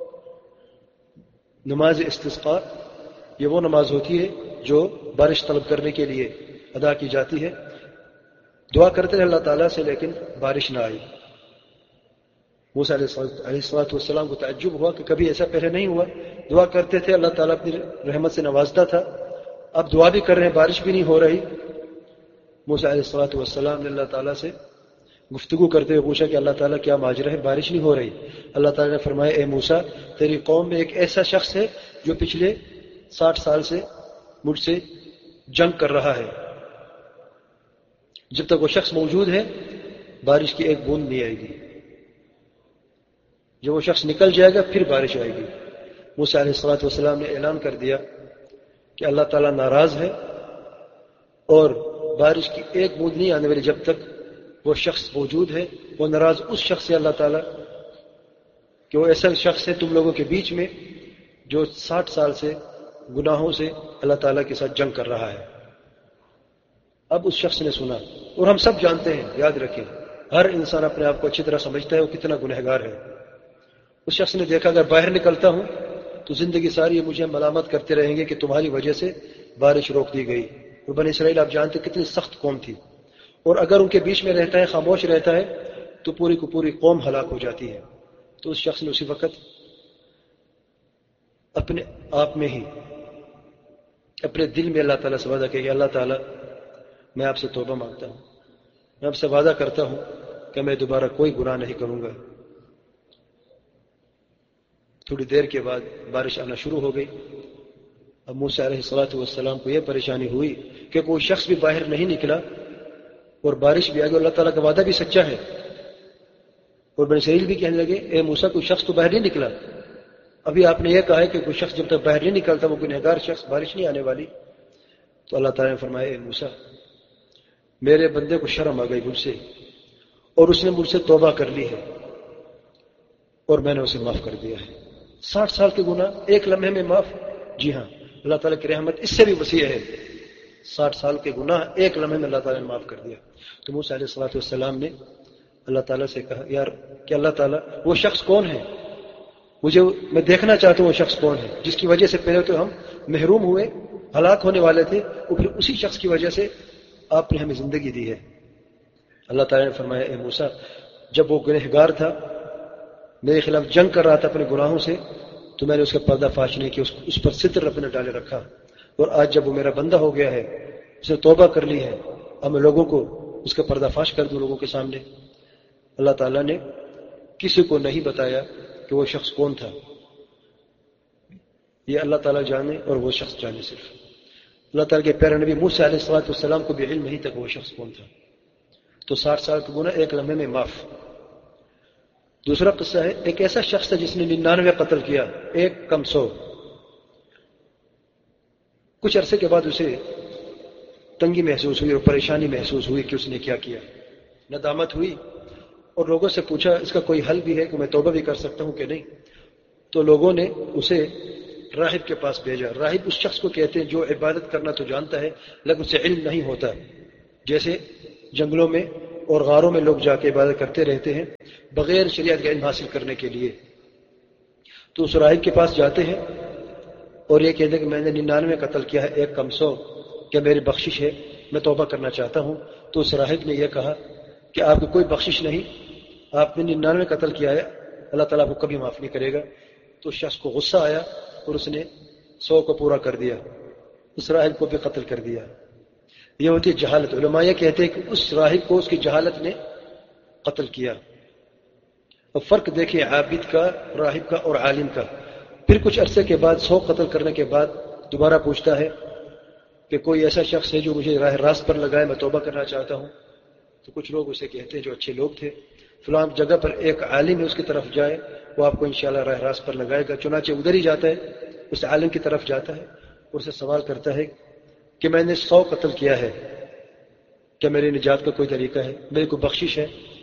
نماز استسقاء، یہ وہ نماز ہوتی ہے جو بارش طلب کرنے کے لیے ادا کی جاتی ہے. دعا کرتے رہے اللہ تعالیٰ سے، لیکن بارش نہ آئی. موسیٰ علیہ السلام کو تعجب ہوا کہ کبھی ایسا پہلے نہیں ہوا. دعا کرتے تھے، اللہ تعالیٰ اپنی رحمت سے نوازتا تھا. اب دعا بھی کر رہے ہیں، بارش بھی نہیں ہو رہی. موسیٰ علیہ السلام نے اللہ تعالیٰ سے گفتگو کرتے ہوئے پوچھا کہ اللہ تعالیٰ کیا ماجرا ہے، بارش نہیں ہو رہی. اللہ تعالیٰ نے فرمایا اے موسیٰ، تیری قوم میں ایک ایسا شخص ہے جو پچھلے 60 سال سے مجھ سے جنگ کر رہا ہے. جب تک وہ شخص موجود ہے بارش کی ایک بوند نہیں آئے گی، جب وہ شخص نکل جائے گا پھر بارش آئے گی. موسیٰ علیہ السلام نے اعلان کر دیا کہ اللہ تعالیٰ ناراض ہے اور بارش کی ایک بوند نہیں آنے والی جب تک وہ شخص موجود ہے. وہ ناراض اس شخص سے اللہ تعالیٰ کہ وہ ایسا شخص ہے تم لوگوں کے بیچ میں جو 60 سال سے گناہوں سے اللہ تعالیٰ کے ساتھ جنگ کر رہا ہے. اب اس شخص نے سنا، اور ہم سب جانتے ہیں، یاد رکھیں ہر انسان اپنے آپ کو اچھی طرح سمجھتا ہے وہ کتنا گنہگار ہے. اس شخص نے دیکھا اگر باہر نکلتا ہوں تو زندگی ساری مجھے ملامت کرتے رہیں گے کہ تمہاری وجہ سے بارش روک دی گئی. اور بنی اسرائیل آپ جانتے کتنی سخت قوم تھی، اور اگر ان کے بیچ میں رہتا ہے، خاموش رہتا ہے، تو پوری کو پوری قوم ہلاک ہو جاتی ہے. تو اس شخص نے اسی وقت اپنے آپ میں ہی اپنے دل میں اللہ تعالیٰ سے وعدہ کیا کہ اللہ تعالیٰ میں آپ سے توبہ مانگتا ہوں، میں آپ سے وعدہ کرتا ہوں کہ میں دوبارہ کوئی گناہ نہیں کروں گا. تھوڑی دیر کے بعد بارش آنا شروع ہو گئی. اب موسیٰ علیہ السلام کو یہ پریشانی ہوئی کہ کوئی شخص بھی باہر نہیں نکلا اور بارش بھی آ گئی. اللہ تعالیٰ کا وعدہ بھی سچا ہے. اور بنی اسرائیل بھی کہنے لگے اے موسیٰ کوئی شخص تو باہر نہیں نکلا، ابھی آپ نے یہ کہا ہے کہ کوئی شخص جب تک باہر نہیں نکلتا وہ گنہگار شخص، بارش نہیں آنے والی. تو اللہ تعالیٰ نے فرمایا اے موسیٰ، میرے بندے کو شرم آ گئی مجھ سے اور اس نے مجھ سے توبہ کر لی ہے اور میں نے اسے معاف کر دیا ہے. 60 سال کے گناہ ایک لمحے میں معاف. جی ہاں، اللہ تعالیٰ کی رحمت اس سے بھی وسیع ہے. 60 سال کے گناہ ایک لمحے میں اللہ تعالیٰ نے معاف کر دیا. تو موسیٰ علیہ السلام نے اللہ تعالیٰ سے کہا یار کہ اللہ تعالیٰ وہ شخص کون ہے، میں دیکھنا چاہتا ہوں وہ شخص کون ہے جس کی وجہ سے پہلے تو ہم محروم ہوئے، ہلاک ہونے والے تھے، اور پھر اسی شخص کی وجہ سے آپ نے ہمیں زندگی دی ہے. اللہ تعالیٰ نے فرمایا اے موسیٰ، جب وہ گنہگار تھا، میرے خلاف جنگ کر رہا تھا اپنے گناہوں سے، تو میں نے اس کا پردہ فاش نہیں کیا، اس پر ستر رب نے ڈالے رکھا. اور آج جب وہ میرا بندہ ہو گیا ہے، اس نے توبہ کر لی ہے، اب میں لوگوں کو اس کا پردہ فاش کر دوں لوگوں کے سامنے. اللہ تعالیٰ نے کسی کو نہیں بتایا کہ وہ شخص کون تھا. یہ اللہ تعالیٰ جانے اور وہ شخص جانے. صرف اللہ تعالیٰ کے پیارے نبی موسیٰ علیہ السلام کو بھی علم نہیں تھا کہ وہ شخص کون تھا. تو 60 سال کا گناہ ایک لمحے میں معاف. دوسرا قصہ ہے، ایک ایسا شخص تھا جس نے 99 قتل کیا، ایک کم 100. کچھ عرصے کے بعد اسے تنگی محسوس ہوئی اور پریشانی محسوس ہوئی کہ اس نے کیا کیا. ندامت ہوئی اور لوگوں سے پوچھا اس کا کوئی حل بھی ہے کہ میں توبہ بھی کر سکتا ہوں کہ نہیں. تو لوگوں نے اسے راہب کے پاس بھیجا. راہب اس شخص کو کہتے ہیں جو عبادت کرنا تو جانتا ہے لیکن اسے علم نہیں ہوتا. جیسے جنگلوں میں اور غاروں میں لوگ جا کے عبادت کرتے رہتے ہیں بغیر شریعت کا علم حاصل کرنے کے لیے. تو اس راہب کے پاس جاتے ہیں اور یہ کہتے ہیں کہ میں نے 99 قتل کیا ہے، ایک کم 100، کیا میری بخشش ہے؟ میں توبہ کرنا چاہتا ہوں. تو اس راہب نے یہ کہا کہ آپ کی کوئی بخشش نہیں، آپ نے 99 قتل کیا ہے، اللہ تعالیٰ آپ کو کبھی معاف نہیں کرے گا. تو شخص کو غصہ آیا اور اس نے 100 کو پورا کر دیا، اس راہب کو بھی قتل کر دیا. یہ ہوتی ہے جہالت. علماء یہ کہتے ہیں کہ اس راہب کو اس کی جہالت نے قتل کیا. اب فرق دیکھیں عابد کا، راہب کا اور عالم کا. پھر کچھ عرصے کے بعد 100 قتل کرنے کے بعد دوبارہ پوچھتا ہے کہ کوئی ایسا شخص ہے جو مجھے راہ راست پر لگائے، میں توبہ کرنا چاہتا ہوں. تو کچھ لوگ اسے کہتے ہیں جو اچھے لوگ تھے، فلاں جگہ پر ایک عالم ہے، اس کی طرف جائے، وہ آپ کو انشاءاللہ راہ راست پر لگائے گا. چنانچہ ادھر ہی جاتا ہے، اس عالم کی طرف جاتا ہے اور اسے سوال کرتا ہے کہ میں نے 100 قتل کیا ہے، کیا میری نجات کا کوئی طریقہ ہے، میری کوئی بخشش ہے؟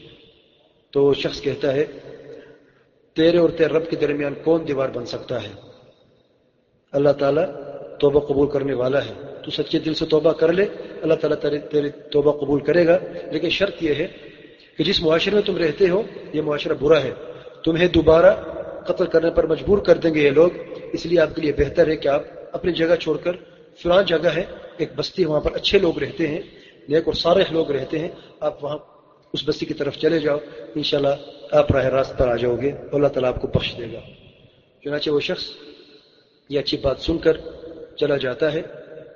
تو شخص کہتا ہے تیرے اور تیرے رب کے درمیان کون دیوار بن سکتا ہے؟ اللہ تعالیٰ توبہ قبول کرنے والا ہے. تو سچے دل سے توبہ کر لے، اللہ تعالیٰ تیری توبہ قبول کرے گا. لیکن شرط یہ ہے کہ جس معاشرے میں تم رہتے ہو یہ معاشرہ برا ہے، تمہیں دوبارہ قتل کرنے پر مجبور کر دیں گے یہ لوگ. اس لیے آپ کے لیے بہتر ہے کہ آپ اپنی جگہ چھوڑ کر، فلاں جگہ ہے ایک بستی، وہاں پر اچھے لوگ رہتے ہیں، نیک اور صالح لوگ رہتے ہیں، آپ وہاں اس بستی کی طرف چلے جاؤ، انشاءاللہ آپ راہ راست پر آ جاؤ گے، اللہ تعالیٰ آپ کو بخش دے گا. چنانچہ وہ شخص یہ اچھی بات سن کر چلا جاتا ہے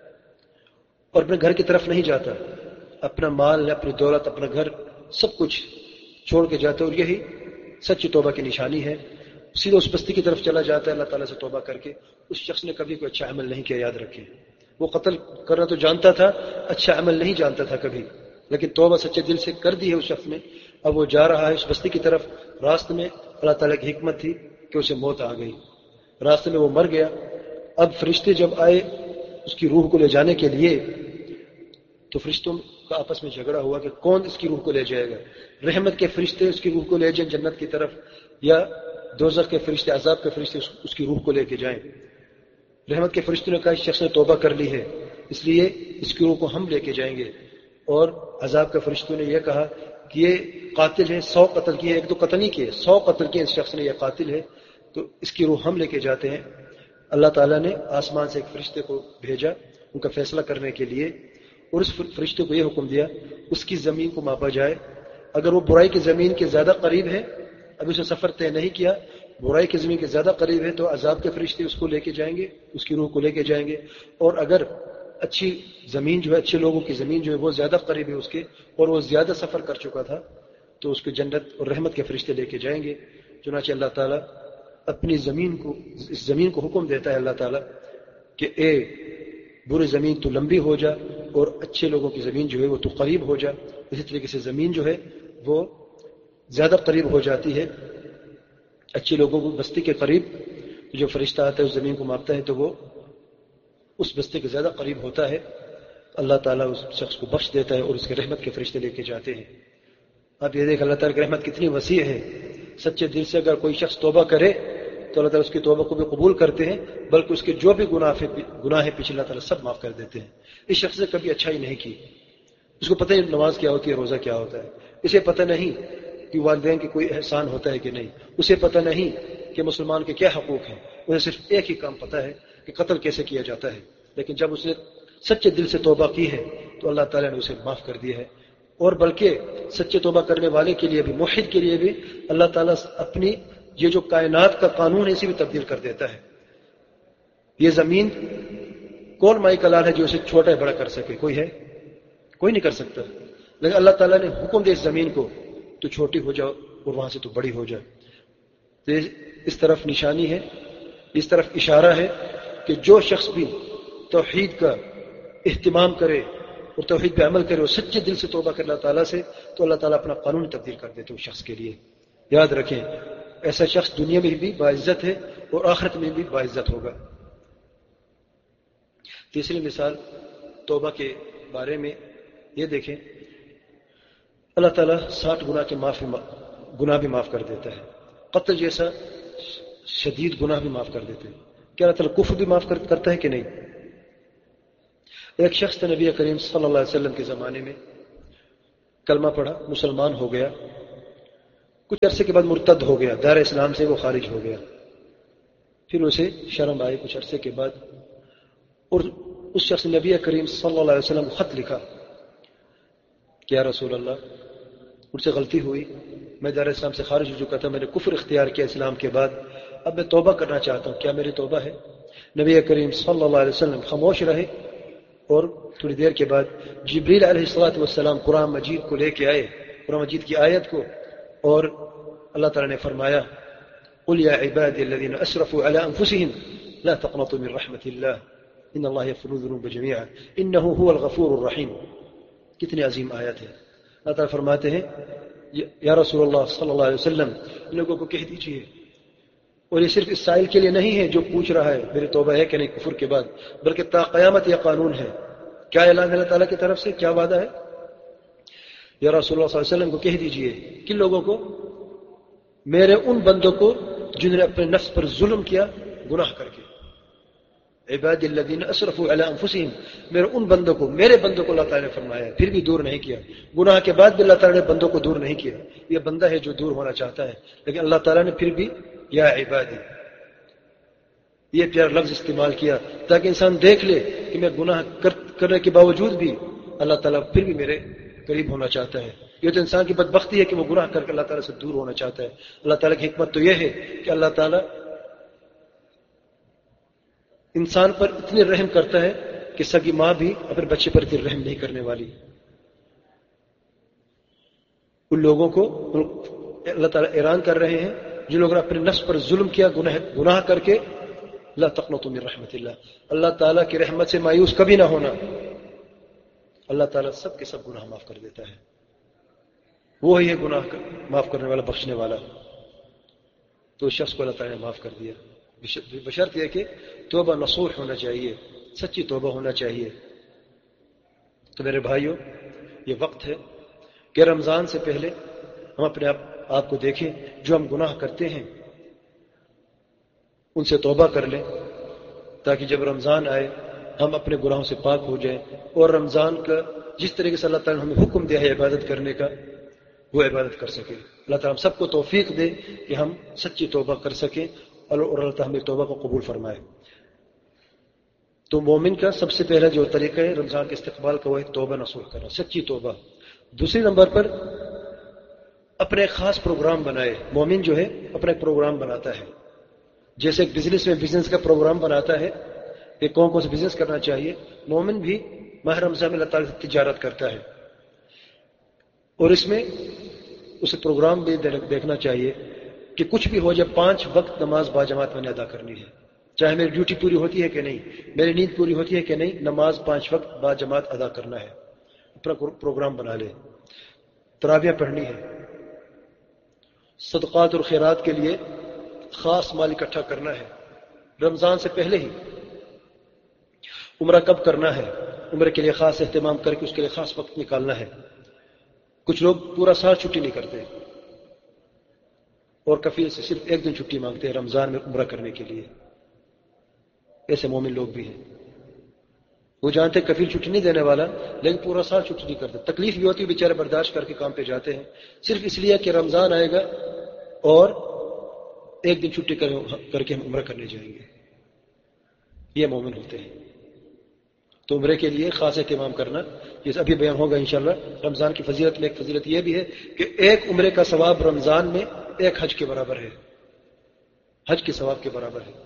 اور اپنے گھر کی طرف نہیں جاتا، اپنا مال، اپنی دولت، اپنا گھر سب کچھ چھوڑ کے جاتا ہے. اور یہی سچی توبہ کی نشانی ہے. سیدھا اس بستی کی طرف چلا جاتا ہے اللہ تعالیٰ سے توبہ کر کے. اس شخص نے کبھی کوئی اچھا عمل نہیں کیا، یاد رکھیں. وہ قتل کرنا تو جانتا تھا، اچھا عمل نہیں جانتا تھا کبھی، لیکن توبہ سچے دل سے کر دی ہے اس شخص نے. اب وہ جا رہا ہے اس بستی کی طرف، راستے میں اللہ تعالیٰ کی حکمت تھی کہ اسے موت آ گئی، راستے میں وہ مر گیا. اب فرشتے جب آئے اس کی روح کو لے جانے کے لیے تو فرشتوں کا آپس میں جھگڑا ہوا کہ کون اس کی روح کو لے جائے گا. رحمت کے فرشتے اس کی روح کو لے جائیں جنت کی طرف، یا دوزخ کے فرشتے، عذاب کے فرشتے اس کی روح کو لے کے جائیں. رحمت کے فرشتوں نے کہا اس شخص نے توبہ کر لی ہے، اس لیے اس کی روح کو ہم لے کے جائیں گے. اور عذاب کے فرشتوں نے یہ کہا کہ یہ قاتل ہے، 100 قتل کیے، ایک دو قتل نہیں کیے، 100 قتل کیے اس شخص نے، یہ قاتل ہے، تو اس کی روح ہم لے کے جاتے ہیں. اللہ تعالیٰ نے آسمان سے ایک فرشتے کو بھیجا ان کا فیصلہ کرنے کے لیے، اور اس فرشتے کو یہ حکم دیا اس کی زمین کو ماپا جائے. اگر وہ برائی کی زمین کے زیادہ قریب ہے، ابھی اسے سفر طے نہیں کیا، برائی کی زمین کے زیادہ قریب ہے تو عذاب کے فرشتے اس کو لے کے جائیں گے، اس کی روح کو لے کے جائیں گے. اور اگر اچھی زمین جو ہے، اچھے لوگوں کی زمین جو ہے وہ زیادہ قریب ہے اس کے، اور وہ زیادہ سفر کر چکا تھا، تو اس کو جنت اور رحمت کے فرشتے لے کے جائیں گے. چنانچہ اللہ تعالیٰ اپنی زمین کو، اس زمین کو حکم دیتا ہے اللہ تعالیٰ کہ اے بری زمین تو لمبی ہو جا، اور اچھے لوگوں کی زمین جو ہے وہ تو قریب ہو جا. اسی طریقے سے زمین جو ہے وہ زیادہ قریب ہو جاتی ہے اچھے لوگوں کو بستی کے قریب. جو فرشتہ آتا ہے اس زمین کو ماپتا ہے تو وہ اس بستی کے زیادہ قریب ہوتا ہے. اللہ تعالیٰ اس شخص کو بخش دیتا ہے اور اس کے رحمت کے فرشتے لے کے جاتے ہیں. اب یہ دیکھ اللہ تعالیٰ کی رحمت کتنی وسیع ہے. سچے دل سے اگر کوئی شخص توبہ کرے تو اللہ تعالیٰ اس کی توبہ کو بھی قبول کرتے ہیں، بلکہ اس کے جو بھی گناہ ہے پیچھے اللہ تعالیٰ سب معاف کر دیتے ہیں. اس شخص نے کبھی اچھائی نہیں کی، اس کو پتہ نہیں نماز کیا ہوتی ہے، روزہ کیا ہوتا ہے، اسے پتہ نہیں کہ والدین کی کوئی احسان ہوتا ہے کہ نہیں، اسے پتہ نہیں کہ مسلمان کے کیا حقوق ہیں، اسے صرف ایک ہی کام پتہ ہے کہ قتل کیسے کیا جاتا ہے. لیکن جب اس نے سچے دل سے توبہ کی ہے تو اللہ تعالیٰ نے اسے معاف کر دیا ہے. اور بلکہ سچے توبہ کرنے والے کے لیے بھی، موحد کے لیے بھی اللہ تعالیٰ اپنی یہ جو کائنات کا قانون ہے اسے بھی تبدیل کر دیتا ہے. یہ زمین کون مائی کلال ہے جو اسے چھوٹا بڑا کر سکے؟ کوئی ہے؟ کوئی نہیں کر سکتا. لیکن اللہ تعالیٰ نے حکم دے اس زمین کو تو چھوٹی ہو جاؤ اور وہاں سے تو بڑی ہو جائے. تو اس طرف نشانی ہے، اس طرف اشارہ ہے کہ جو شخص بھی توحید کا اہتمام کرے اور توحید پہ عمل کرے اور سچے دل سے توبہ کرے اللہ تعالیٰ سے، تو اللہ تعالیٰ اپنا قانون تبدیل کر دیتے اس شخص کے لیے. یاد رکھیں ایسا شخص دنیا میں بھی باعزت ہے اور آخرت میں بھی باعزت ہوگا. تیسری مثال توبہ کے بارے میں یہ دیکھیں، اللہ تعالیٰ 60 گناہ بھی معاف کر دیتا ہے. قتل جیسا شدید گناہ بھی معاف کر دیتے ہیں. کیا اللہ تعالیٰ کفر بھی معاف کرتا ہے کہ نہیں؟ ایک شخص تھا نبی کریم صلی اللہ علیہ وسلم کے زمانے میں، کلمہ پڑھا، مسلمان ہو گیا، کچھ عرصے کے بعد مرتد ہو گیا، دار اسلام سے وہ خارج ہو گیا، پھر اسے شرم آئی کچھ عرصے کے بعد، اور اس شخص نے نبی کریم صلی اللہ علیہ وسلم کو خط لکھا کہ یا رسول اللہ، مجھ سے غلطی ہوئی، میں دار اسلام سے خارج ہو چکا تھا، میں نے کفر اختیار کیا اسلام کے بعد، اب میں توبہ کرنا چاہتا ہوں، کیا میری توبہ ہے؟ نبی کریم صلی اللہ علیہ وسلم خاموش رہے، اور تھوڑی دیر کے بعد جبریل علیہ السلام قرآن مجید کو لے کے آئے، قرآن مجید کی آیت کو، اور اللہ تعالیٰ نے فرمایا قل یا عبادی الذین اسرفوا علی انفسهم لا تقنطوا من رحمت اللہ ان اللہ یغفر الذنوب جميعا انہ هو الغفور الرحیم. کتنی عظیم آیت ہے. اللہ تعالیٰ فرماتے ہیں یا رسول اللہ صلی اللہ علیہ وسلم لوگوں کو کہہ دیجئے، اور یہ صرف اس سائل کے لیے نہیں ہے جو پوچھ رہا ہے میری توبہ ہے کہ نہیں کفر کے بعد، بلکہ تا قیامت یہ قانون ہے. کیا اعلان اللہ تعالیٰ کی طرف سے، کیا وعدہ ہے؟ یا رسول اللہ صلی اللہ علیہ وسلم کو کہہ دیجئے کن لوگوں کو؟ میرے ان بندوں کو جنہوں نے اپنے نفس پر ظلم کیا گناہ کر کے. عباد الذین اسرفوا علی انفسهم، میرے ان بندوں کو، میرے بندوں کو اللہ تعالیٰ نے فرمایا ہے، پھر بھی دور نہیں کیا. گناہ کے بعد بھی اللہ تعالیٰ نے بندوں کو دور نہیں کیا. یہ بندہ ہے جو دور ہونا چاہتا ہے، لیکن اللہ تعالیٰ نے پھر بھی یا عبادی یہ پیارا لفظ استعمال کیا تاکہ انسان دیکھ لے کہ میں گناہ کرنے کے باوجود بھی اللہ تعالیٰ پھر بھی میرے قریب ہونا چاہتا ہے. یہ تو انسان کی بدبختی ہے کہ وہ گناہ کر کے اللہ تعالیٰ سے دور ہونا چاہتا ہے. اللہ تعالیٰ کی حکمت تو یہ ہے کہ اللہ تعالیٰ انسان پر اتنی رحم کرتا ہے کہ سگی ماں بھی اپنے بچے پر اتنی رحم نہیں کرنے والی. ان لوگوں کو اللہ تعالیٰ اعلان کر رہے ہیں جن لوگوں نے اپنے نفس پر ظلم کیا گناہ کر کے، لا تقنطوا من رحمت اللہ، اللہ تعالیٰ کی رحمت سے مایوس کبھی نہ ہونا. اللہ تعالیٰ سب کے سب گناہ معاف کر دیتا ہے، وہی ہے گناہ معاف کرنے والا، بخشنے والا. تو اس شخص کو اللہ تعالیٰ نے معاف کر دیا، بشرط یہ کہ توبہ نصوح ہونا چاہیے، سچی توبہ ہونا چاہیے. تو میرے بھائیوں، یہ وقت ہے کہ رمضان سے پہلے ہم اپنے آپ کو دیکھیں، جو ہم گناہ کرتے ہیں ان سے توبہ کر لیں، تاکہ جب رمضان آئے ہم اپنے گناہوں سے پاک ہو جائیں، اور رمضان کا جس طریقے سے اللہ تعالیٰ نے ہمیں حکم دیا ہے عبادت کرنے کا وہ عبادت کر سکیں. اللہ تعالیٰ ہم سب کو توفیق دے کہ ہم سچی توبہ کر سکیں، اور اللہ تعالیٰ ہمیں توبہ کو قبول فرمائے. تو مومن کا سب سے پہلا جو طریقہ ہے رمضان کے استقبال کا، وہ ہے توبہ نصوح کرنا، سچی توبہ. دوسری نمبر پر اپنے خاص پروگرام بنائے. مومن جو ہے اپنا ایک پروگرام بناتا ہے، جیسے ایک بزنس میں بزنس کا پروگرام بناتا ہے کہ کون سے بزنس کرنا چاہیے. مومن بھی ماہ رمضان میں اللہ تعالیٰ سے تجارت کرتا ہے، اور اس میں اسے پروگرام بھی دیکھنا چاہیے کہ کچھ بھی ہو جائے 5 وقت نماز باجماعت میں نے ادا کرنی ہے. چاہے میری ڈیوٹی پوری ہوتی ہے کہ نہیں، میری نیند پوری ہوتی ہے کہ نہیں، نماز 5 وقت باجماعت ادا کرنا ہے. اپنا پروگرام بنا لے. تراویح پڑھنی ہے. صدقات اور خیرات کے لیے خاص مال اکٹھا کرنا ہے رمضان سے پہلے ہی. عمرہ کب کرنا ہے، عمرے کے لیے خاص اہتمام کر کے اس کے لیے خاص وقت نکالنا ہے. کچھ لوگ پورا سال چھٹی نہیں کرتے اور کفیل سے صرف 1 دن چھٹی مانگتے ہیں رمضان میں عمرہ کرنے کے لیے. ایسے مومن لوگ بھی ہیں، وہ جانتے کفیل چھٹی نہیں دینے والا، لیکن پورا سال چھٹی نہیں کرتے. تکلیف بھی ہوتی ہے، بیچارے برداشت کر کے کام پہ جاتے ہیں، صرف اس لیے کہ رمضان آئے گا اور 1 دن چھٹی کر کے ہم عمرہ کرنے جائیں گے. یہ مومن ہوتے ہیں. تو عمرے کے لیے خاص اہتمام کرنا، جیسے ابھی بیان ہوگا انشاءاللہ. رمضان کی فضیلت میں ایک فضیلت یہ بھی ہے کہ 1 عمرے کا ثواب رمضان میں 1 حج کے برابر ہے، حج کے ثواب کے برابر ہے.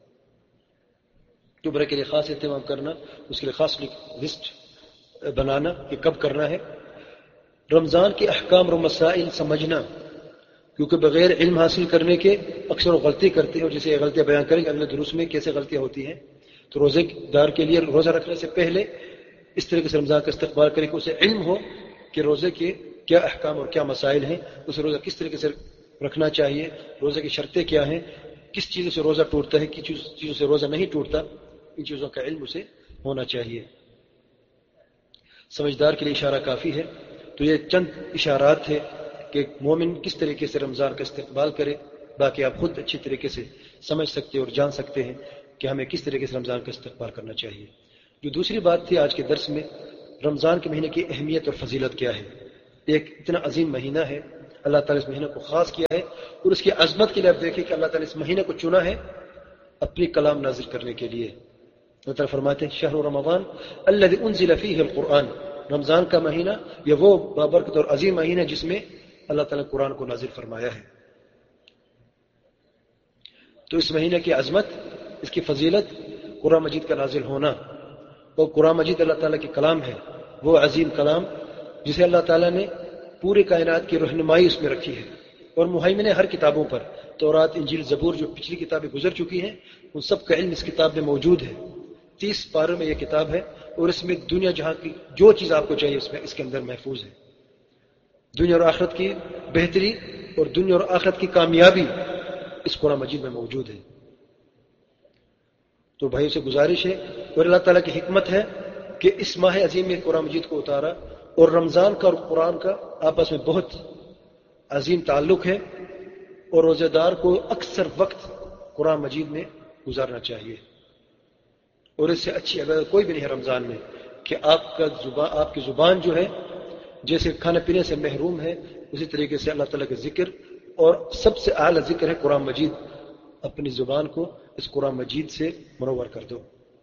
تو عمرے کے لیے خاص اہتمام کرنا، اس کے لیے خاص لسٹ بنانا کہ کب کرنا ہے. رمضان کے احکام اور مسائل سمجھنا، کیونکہ بغیر علم حاصل کرنے کے اکثر غلطی کرتے ہیں، اور جسے یہ غلطیاں بیان کریں گے اگلے دروس میں کیسے غلطیاں ہوتی ہیں. تو روزے دار کے لیے روزہ رکھنے سے پہلے اس طریقے سے رمضان کا استقبال کریں کہ اسے علم ہو کہ روزے کے کیا احکام اور کیا مسائل ہیں، اسے روزہ کس طریقے سے رکھنا چاہیے، روزے کی شرطیں کیا ہیں، کس چیزوں سے روزہ ٹوٹتا ہے، کس چیزوں سے روزہ نہیں ٹوٹتا. ان چیزوں کا علم اسے ہونا چاہیے. سمجھدار کے لیے اشارہ کافی ہے. تو یہ چند اشارات ہیں کہ مومن کس طریقے سے رمضان کا استقبال کرے. باقی آپ خود اچھی طریقے سے سمجھ سکتے اور جان سکتے ہیں کہ ہمیں کس طریقے سے رمضان کا استقبال کرنا چاہیے. جو دوسری بات تھی آج کے درس میں، رمضان کے مہینے کی اہمیت اور فضیلت کیا ہے. ایک اتنا عظیم مہینہ ہے، اللہ تعالیٰ اس مہینہ کو خاص کیا ہے، اور اس کی عظمت کے لیے آپ دیکھیں کہ اللہ تعالیٰ اس مہینہ کو چنا ہے اپنی کلام نازل کرنے کے لیے۔ اللہ تعالیٰ فرماتے ہیں شہر رمضان الذی انزل فیہ القرآن، رمضان کا مہینہ یہ وہ بابرکت اور عظیم مہینہ جس میں اللہ تعالیٰ نے قرآن کو نازل فرمایا ہے۔ تو اس مہینے کی عظمت، اس کی فضیلت، قرآن مجید کا نازل ہونا، اور قرآن مجید اللہ تعالیٰ کی کلام ہے، وہ عظیم کلام جسے اللہ تعالیٰ نے پوری کائنات کی رہنمائی اس میں رکھی ہے، اور مہیمن ہر کتابوں پر، تورات، انجیل، زبور، جو پچھلی کتابیں گزر چکی ہیں ان سب کا علم اس کتاب میں موجود ہے۔ 30 پاروں میں یہ کتاب ہے، اور اس میں دنیا جہاں کی جو چیز آپ کو چاہیے اس کے اندر محفوظ ہے۔ دنیا اور آخرت کی بہتری اور دنیا اور آخرت کی کامیابی اس قرآن مجید میں موجود ہے۔ تو بھائیوں سے گزارش ہے، اور اللہ تعالیٰ کی حکمت ہے کہ اس ماہ عظیم میں قرآن مجید کو اتارا، اور رمضان کا اور قرآن کا آپس میں بہت عظیم تعلق ہے، اور روزہ دار کو اکثر وقت قرآن مجید میں گزارنا چاہیے، اور اس سے اچھی عبادت کوئی بھی نہیں ہے رمضان میں کہ آپ کی زبان جو ہے جیسے کھانے پینے سے محروم ہے، اسی طریقے سے اللہ تعالیٰ کے ذکر، اور سب سے اعلیٰ ذکر ہے قرآن مجید، اپنی زبان کو اس قرآن مجید سے منور کر دو۔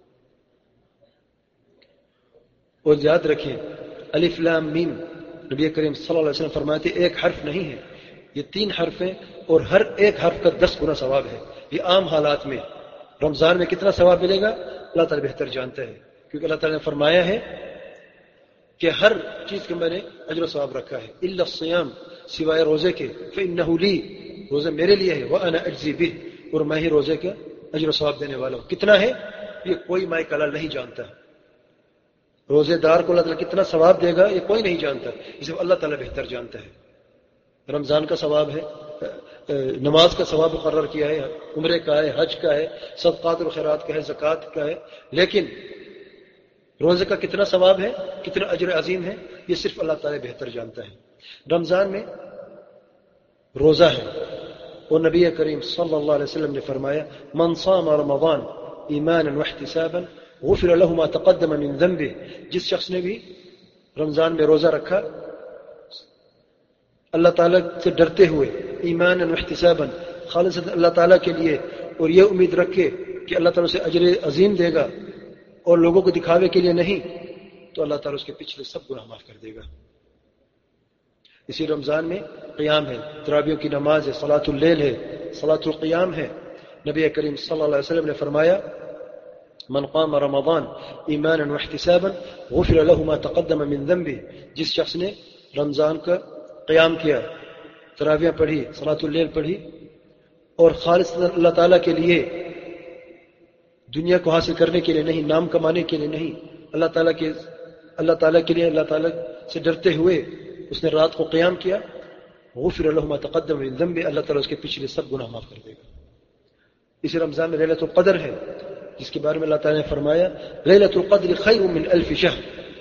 اور یاد رکھیں الف لام میم، نبی کریم صلی اللہ علیہ وسلم فرماتے ایک حرف نہیں ہے، یہ 3 حرف ہیں، اور ہر ایک حرف کا 10 گنا ثواب ہے۔ یہ عام حالات میں رمضان میں کتنا ثواب ملے گا اللہ تعالیٰ بہتر جانتا ہے، کیونکہ اللہ تعالیٰ نے فرمایا ہے کہ ہر چیز کے میں نے اجر و ثواب رکھا ہے، الا الصیام، سوائے روزے کے، فانہ لی، روزہ میرے لیے ہے، وانا اجزی بہ، اور میں ہی روزے کا اجر و ثواب دینے والا ہوں۔ کتنا ہے یہ کوئی مائی کلال نہیں جانتا، روزے دار کو اللہ تعالیٰ کتنا ثواب دے گا یہ کوئی نہیں جانتا، اسے اللہ تعالیٰ بہتر جانتا ہے۔ رمضان کا ثواب ہے، نماز کا ثواب مقرر کیا ہے، عمرے کا ہے، حج کا ہے، صدقات و خیرات کا ہے، زکوٰۃ کا ہے، لیکن روزے کا کتنا ثواب ہے، کتنا اجر عظیم ہے، یہ صرف اللہ تعالیٰ بہتر جانتا ہے۔ رمضان میں روزہ ہے، اور نبی کریم صلی اللہ علیہ وسلم نے فرمایا من صام رمضان ایمانا واحتسابا غفر له ما تقدم من ذنبه، جس شخص نے بھی رمضان میں روزہ رکھا اللہ تعالیٰ سے ڈرتے ہوئے، ایمانا واحتسابا، خالص اللہ تعالیٰ کے لیے، اور یہ امید رکھے کہ اللہ تعالیٰ سے اجر عظیم دے گا اور لوگوں کو دکھاوے کے لیے نہیں، تو اللہ تعالیٰ اس کے پچھلے سب گناہ معاف کر دے گا۔ اسی رمضان میں قیام ہے، تراویح کی نماز ہے، صلاۃ اللیل ہے، صلاۃ القیام ہے۔ نبی کریم صلی اللہ علیہ وسلم نے فرمایا من قام رمضان ایمانا واحتسابا غفر له ما تقدم من ذنبه، جس شخص نے رمضان کا قیام کیا، تراویح پڑھی، صلاۃ اللیل پڑھی، اور خالص اللہ تعالیٰ کے لیے، دنیا کو حاصل کرنے کے لیے نہیں، نام کمانے کے لیے نہیں، اللہ تعالیٰ کے لیے، اللہ تعالیٰ سے ڈرتے ہوئے اس نے رات کو قیام کیا، غفر له ما تقدم من ذنبه، اللہ تعالیٰ اس کے پچھلے سب گناہ معاف کر دے گا۔ اسی رمضان میں لیلۃ القدر ہے، جس کے بارے میں اللہ تعالیٰ نے فرمایا لیلۃ القدر خیر من 1000 شہر،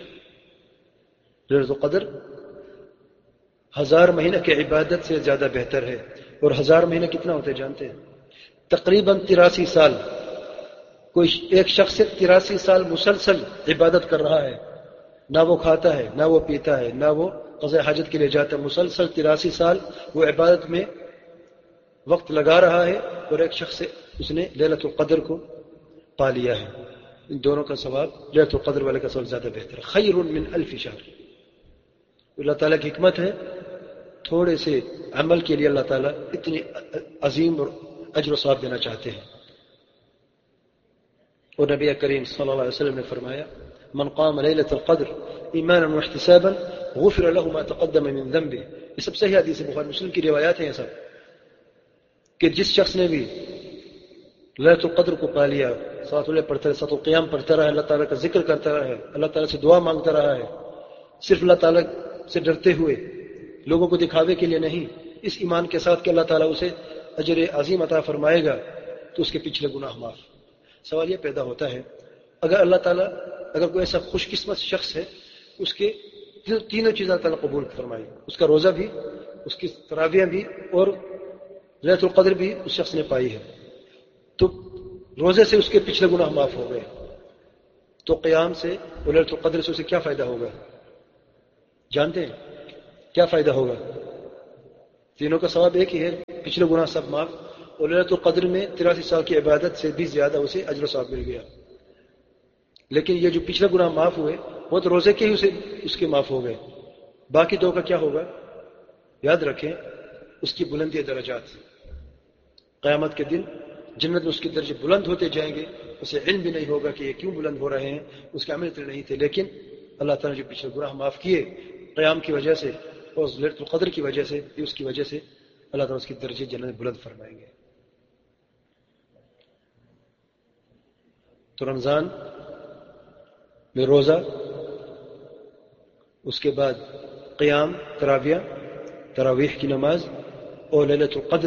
لیلۃ القدر 1000 مہینہ کی عبادت سے زیادہ بہتر ہے، اور 1000 مہینہ کتنا ہوتے جانتے ہیں؟ تقریباً 83 سال، کوئی ایک شخص 83 سال مسلسل عبادت کر رہا ہے، نہ وہ کھاتا ہے، نہ وہ پیتا ہے، نہ وہ قضاء حاجت کے لیے جاتا ہے، مسلسل 83 سال وہ عبادت میں وقت لگا رہا ہے، اور ایک شخص سے اس نے لیلۃ القدر کو پا لیا ہے۔ ان دونوں کا ثواب، لیلۃ القدر والے کا ثواب زیادہ بہتر ہے، خیر من 1000 شہر۔ اللہ تعالیٰ کی حکمت ہے، تھوڑے سے عمل کے لیے اللہ تعالیٰ اتنی عظیم اور اجر و ثواب دینا چاہتے ہیں۔ اور نبی کریم صلی اللہ علیہ وسلم نے فرمایا من قام لیلۃ القدر ایمانا واحتسابا غفر له ما تقدم من ذنبه، یہ سب صحیح حدیث ہے، بخاری مسلم کی روایات ہیں یہ سب، کہ جس شخص نے بھی لیلۃ القدر کو پا لیا، صلاۃ اللیل پڑھتا رہا، صلاۃ القیام پڑھتا رہا، اللہ تعالیٰ کا ذکر کرتا رہا ہے، اللہ تعالیٰ سے دعا مانگتا رہا ہے، صرف اللہ تعالیٰ سے ڈرتے ہوئے، لوگوں کو دکھاوے کے لیے نہیں، اس ایمان کے ساتھ کہ اللہ تعالیٰ اسے اجر عظیم عطا فرمائے گا، تو اس کے پچھلے گناہ معاف۔ سوال یہ پیدا ہوتا ہے اگر اللہ تعالیٰ، اگر کوئی ایسا خوش قسمت شخص ہے اس کے تینوں چیزیں اللہ تعالیٰ قبول فرمائی، اس کا روزہ بھی، اس کی تراویح بھی، اور لیلۃ القدر بھی اس شخص نے پائی ہے، تو روزے سے اس کے پچھلے گناہ معاف ہو گئے، تو قیام سے اور لیلۃ القدر سے اسے کیا فائدہ ہوگا جانتے ہیں؟ کیا فائدہ ہوگا؟ تینوں کا ثواب ایک ہی ہے، پچھلے گناہ سب معاف، اور لیلۃ القدر میں 83 سال کی عبادت سے بھی زیادہ اسے اجر و ثواب مل گیا۔ لیکن یہ جو پچھلے گناہ معاف ہوئے وہ تو روزے کے ہی اس کے معاف ہو گئے، باقی دو کا کیا ہوگا؟ یاد رکھیں اس کی بلندی درجات، قیامت کے دن جنت میں اس کے درجے بلند ہوتے جائیں گے، اسے علم بھی نہیں ہوگا کہ یہ کیوں بلند ہو رہے ہیں، اس کے عمل اتنے نہیں تھے، لیکن اللہ تعالیٰ نے جو پچھلے گناہ معاف کیے قیام کی وجہ سے اور لیلۃ القدر کی وجہ سے، اس کی وجہ سے اللہ تعالیٰ اس کے درجے جنت میں بلند فرمائیں گے۔ تو رمضان میں روزہ، اس کے بعد قیام، تراویح کی نماز، اور لیلۃ القدر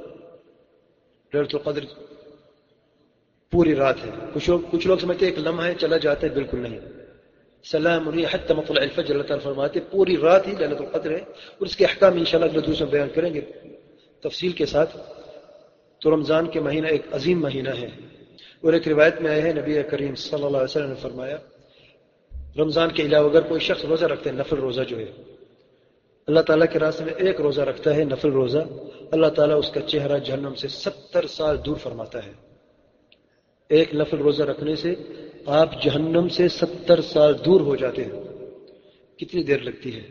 پوری رات ہے۔ کچھ لوگ سمجھتے ہیں ایک لمحہ ہے چلا جاتا ہے، بالکل نہیں۔ سلام علیہ حتی مطلع الفجر، اللہ تعالیٰ فرماتے پوری رات ہی لیلۃ القدر ہے، اور اس کے احکام انشاءاللہ اگلے دوسرے میں بیان کریں گے تفصیل کے ساتھ۔ تو رمضان کے مہینہ ایک عظیم مہینہ ہے، اور ایک روایت میں آیا ہے نبی کریم صلی اللہ علیہ وسلم نے فرمایا رمضان کے علاوہ اگر کوئی شخص روزہ رکھتا ہے، نفل روزہ جو ہے، اللہ تعالیٰ کے راستے میں ایک روزہ رکھتا ہے نفل روزہ، اللہ تعالیٰ اس کا چہرہ جہنم سے 70 سال دور فرماتا ہے۔ ایک نفل روزہ رکھنے سے آپ جہنم سے 70 سال دور ہو جاتے ہیں۔ کتنی دیر لگتی ہے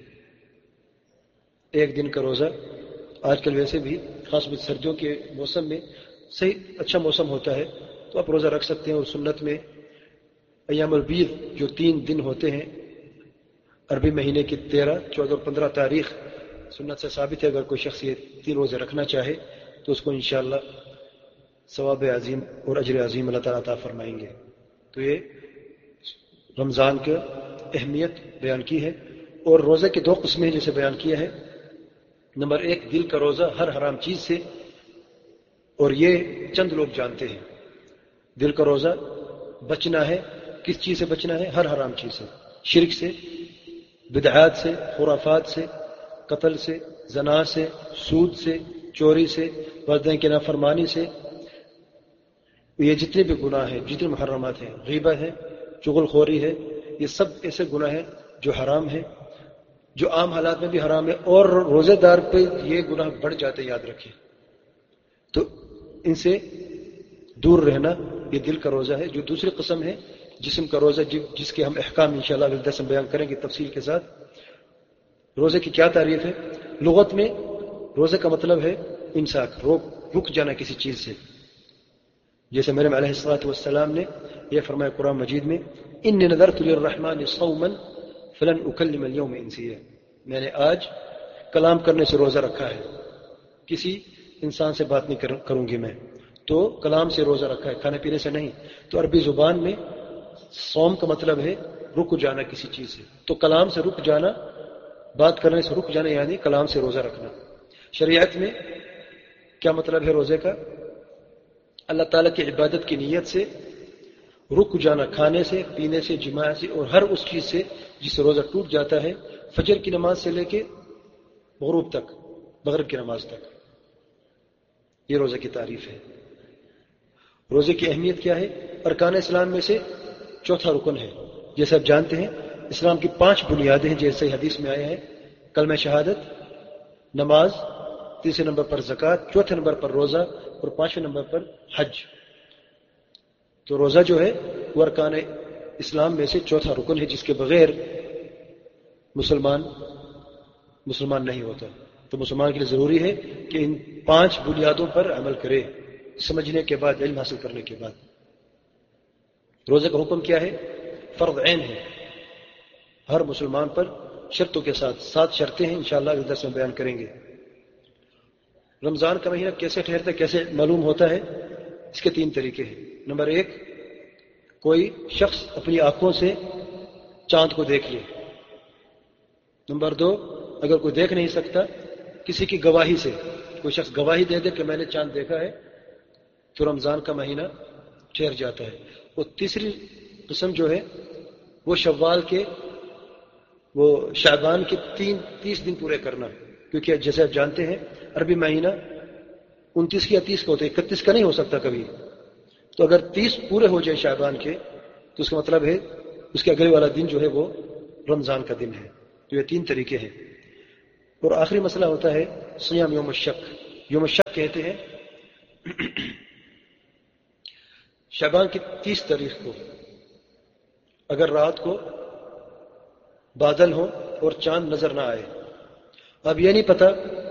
ایک دن کا روزہ؟ آج کل ویسے بھی خاص طور سردیوں کے موسم میں صحیح اچھا موسم ہوتا ہے تو آپ روزہ رکھ سکتے ہیں، اور سنت میں ایام البیض جو 3 دن ہوتے ہیں عربی مہینے کی 13، 14 اور 15 تاریخ، سنت سے ثابت ہے اگر کوئی شخص یہ 3 روزے رکھنا چاہے تو اس کو انشاءاللہ ثواب عظیم اور اجر عظیم اللہ تعالیٰ عطا فرمائیں گے۔ تو یہ رمضان کی اہمیت بیان کی ہے، اور روزے کے 2 قسمیں جیسے بیان کیا ہے۔ نمبر 1 دل کا روزہ ہر حرام چیز سے، اور یہ چند لوگ جانتے ہیں۔ دل کا روزہ بچنا ہے، کس چیز سے بچنا ہے؟ ہر حرام چیز سے، شرک سے، بدعات سے، خرافات سے، قتل سے، زنا سے، سود سے، چوری سے، والدین کی نافرمانی سے، یہ جتنے بھی گناہ ہیں، جتنے محرمات ہیں، غیبت ہے، چغل خوری ہے، یہ سب ایسے گناہ ہیں جو حرام ہیں، جو عام حالات میں بھی حرام ہے، اور روزے دار پہ یہ گناہ بڑھ جاتے ہیں، یاد رکھیں۔ تو ان سے دور رہنا یہ دل کا روزہ ہے۔ جو دوسری قسم ہے جسم کا روزہ، جس کے ہم احکام انشاءاللہ اگلے درس میں بیان کریں گے تفصیل کے ساتھ۔ روزے کی کیا تعریف ہے؟ لغت میں روزے کا مطلب ہے امساک، رک جانا کسی چیز سے، جیسے مریم علیہ الصلوۃ والسلام نے یہ فرمایا قرآن مجید میں انی نذرت للرحمن صوما فلن اکلم اليوم انسیا، میں نے آج کلام کرنے سے روزہ رکھا ہے، کسی انسان سے بات نہیں کروں گی میں، تو کلام سے روزہ رکھا ہے، کھانے پینے سے نہیں۔ تو عربی زبان میں صوم کا مطلب ہے رک جانا کسی چیز سے، تو کلام سے رک جانا، بات کرنے سے رک جانا، یعنی کلام سے روزہ رکھنا۔ شریعت میں کیا مطلب ہے روزے کا؟ اللہ تعالیٰ کی عبادت کی نیت سے رک جانا، کھانے سے، پینے سے، جماع سے، اور ہر اس چیز سے جس سے روزہ ٹوٹ جاتا ہے، فجر کی نماز سے لے کے غروب تک، مغرب کی نماز تک۔ یہ روزے کی تعریف ہے۔ روزے کی اہمیت کیا ہے؟ ارکان اسلام میں سے 4تھا رکن ہے۔ جیسے آپ جانتے ہیں اسلام کی 5 بنیادیں ہیں، جیسے حدیث میں آئے ہیں، کلمہ شہادت، نماز، 3 نمبر پر زکوٰۃ، 4 نمبر پر روزہ، اور 5 نمبر پر حج۔ تو روزہ جو ہے وہ ارکان اسلام میں سے 4تھا رکن ہے، جس کے بغیر مسلمان نہیں ہوتا۔ تو مسلمان کے لیے ضروری ہے کہ ان 5 بنیادوں پر عمل کرے، سمجھنے کے بعد، علم حاصل کرنے کے بعد۔ روزے کا حکم کیا ہے؟ فرض عین ہے ہر مسلمان پر، شرطوں کے ساتھ، 7 شرطیں ہیں، انشاءاللہ اس درس میں بیان کریں گے۔ رمضان کا مہینہ کیسے ٹھہرتا ہے، کیسے معلوم ہوتا ہے؟ اس کے 3 طریقے ہیں۔ نمبر 1 کوئی شخص اپنی آنکھوں سے چاند کو دیکھ لے۔ نمبر 2 اگر کوئی دیکھ نہیں سکتا، کسی کی گواہی سے کوئی شخص گواہی دے دے کہ میں نے چاند دیکھا ہے، تو رمضان کا مہینہ ٹھہر جاتا ہے۔ اور تیسری قسم جو ہے وہ شعبان کے 30 دن پورے کرنا، کیونکہ جیسے آپ جانتے ہیں عربی مہینہ 29 یا 30 کا ہوتا ہے، 31 کا نہیں ہو سکتا کبھی۔ تو اگر 30 پورے ہو جائے شعبان کے تو اس کا مطلب ہے اس کے اگلے والا دن جو ہے وہ رمضان کا دن ہے۔ تو یہ 3 طریقے ہیں۔ اور آخری مسئلہ ہوتا ہے صیام یوم الشک. یوم الشک کہتے ہیں شعبان کی 30 تاریخ کو اگر رات کو بادل ہو اور چاند نظر نہ آئے. اب یہ نہیں پتا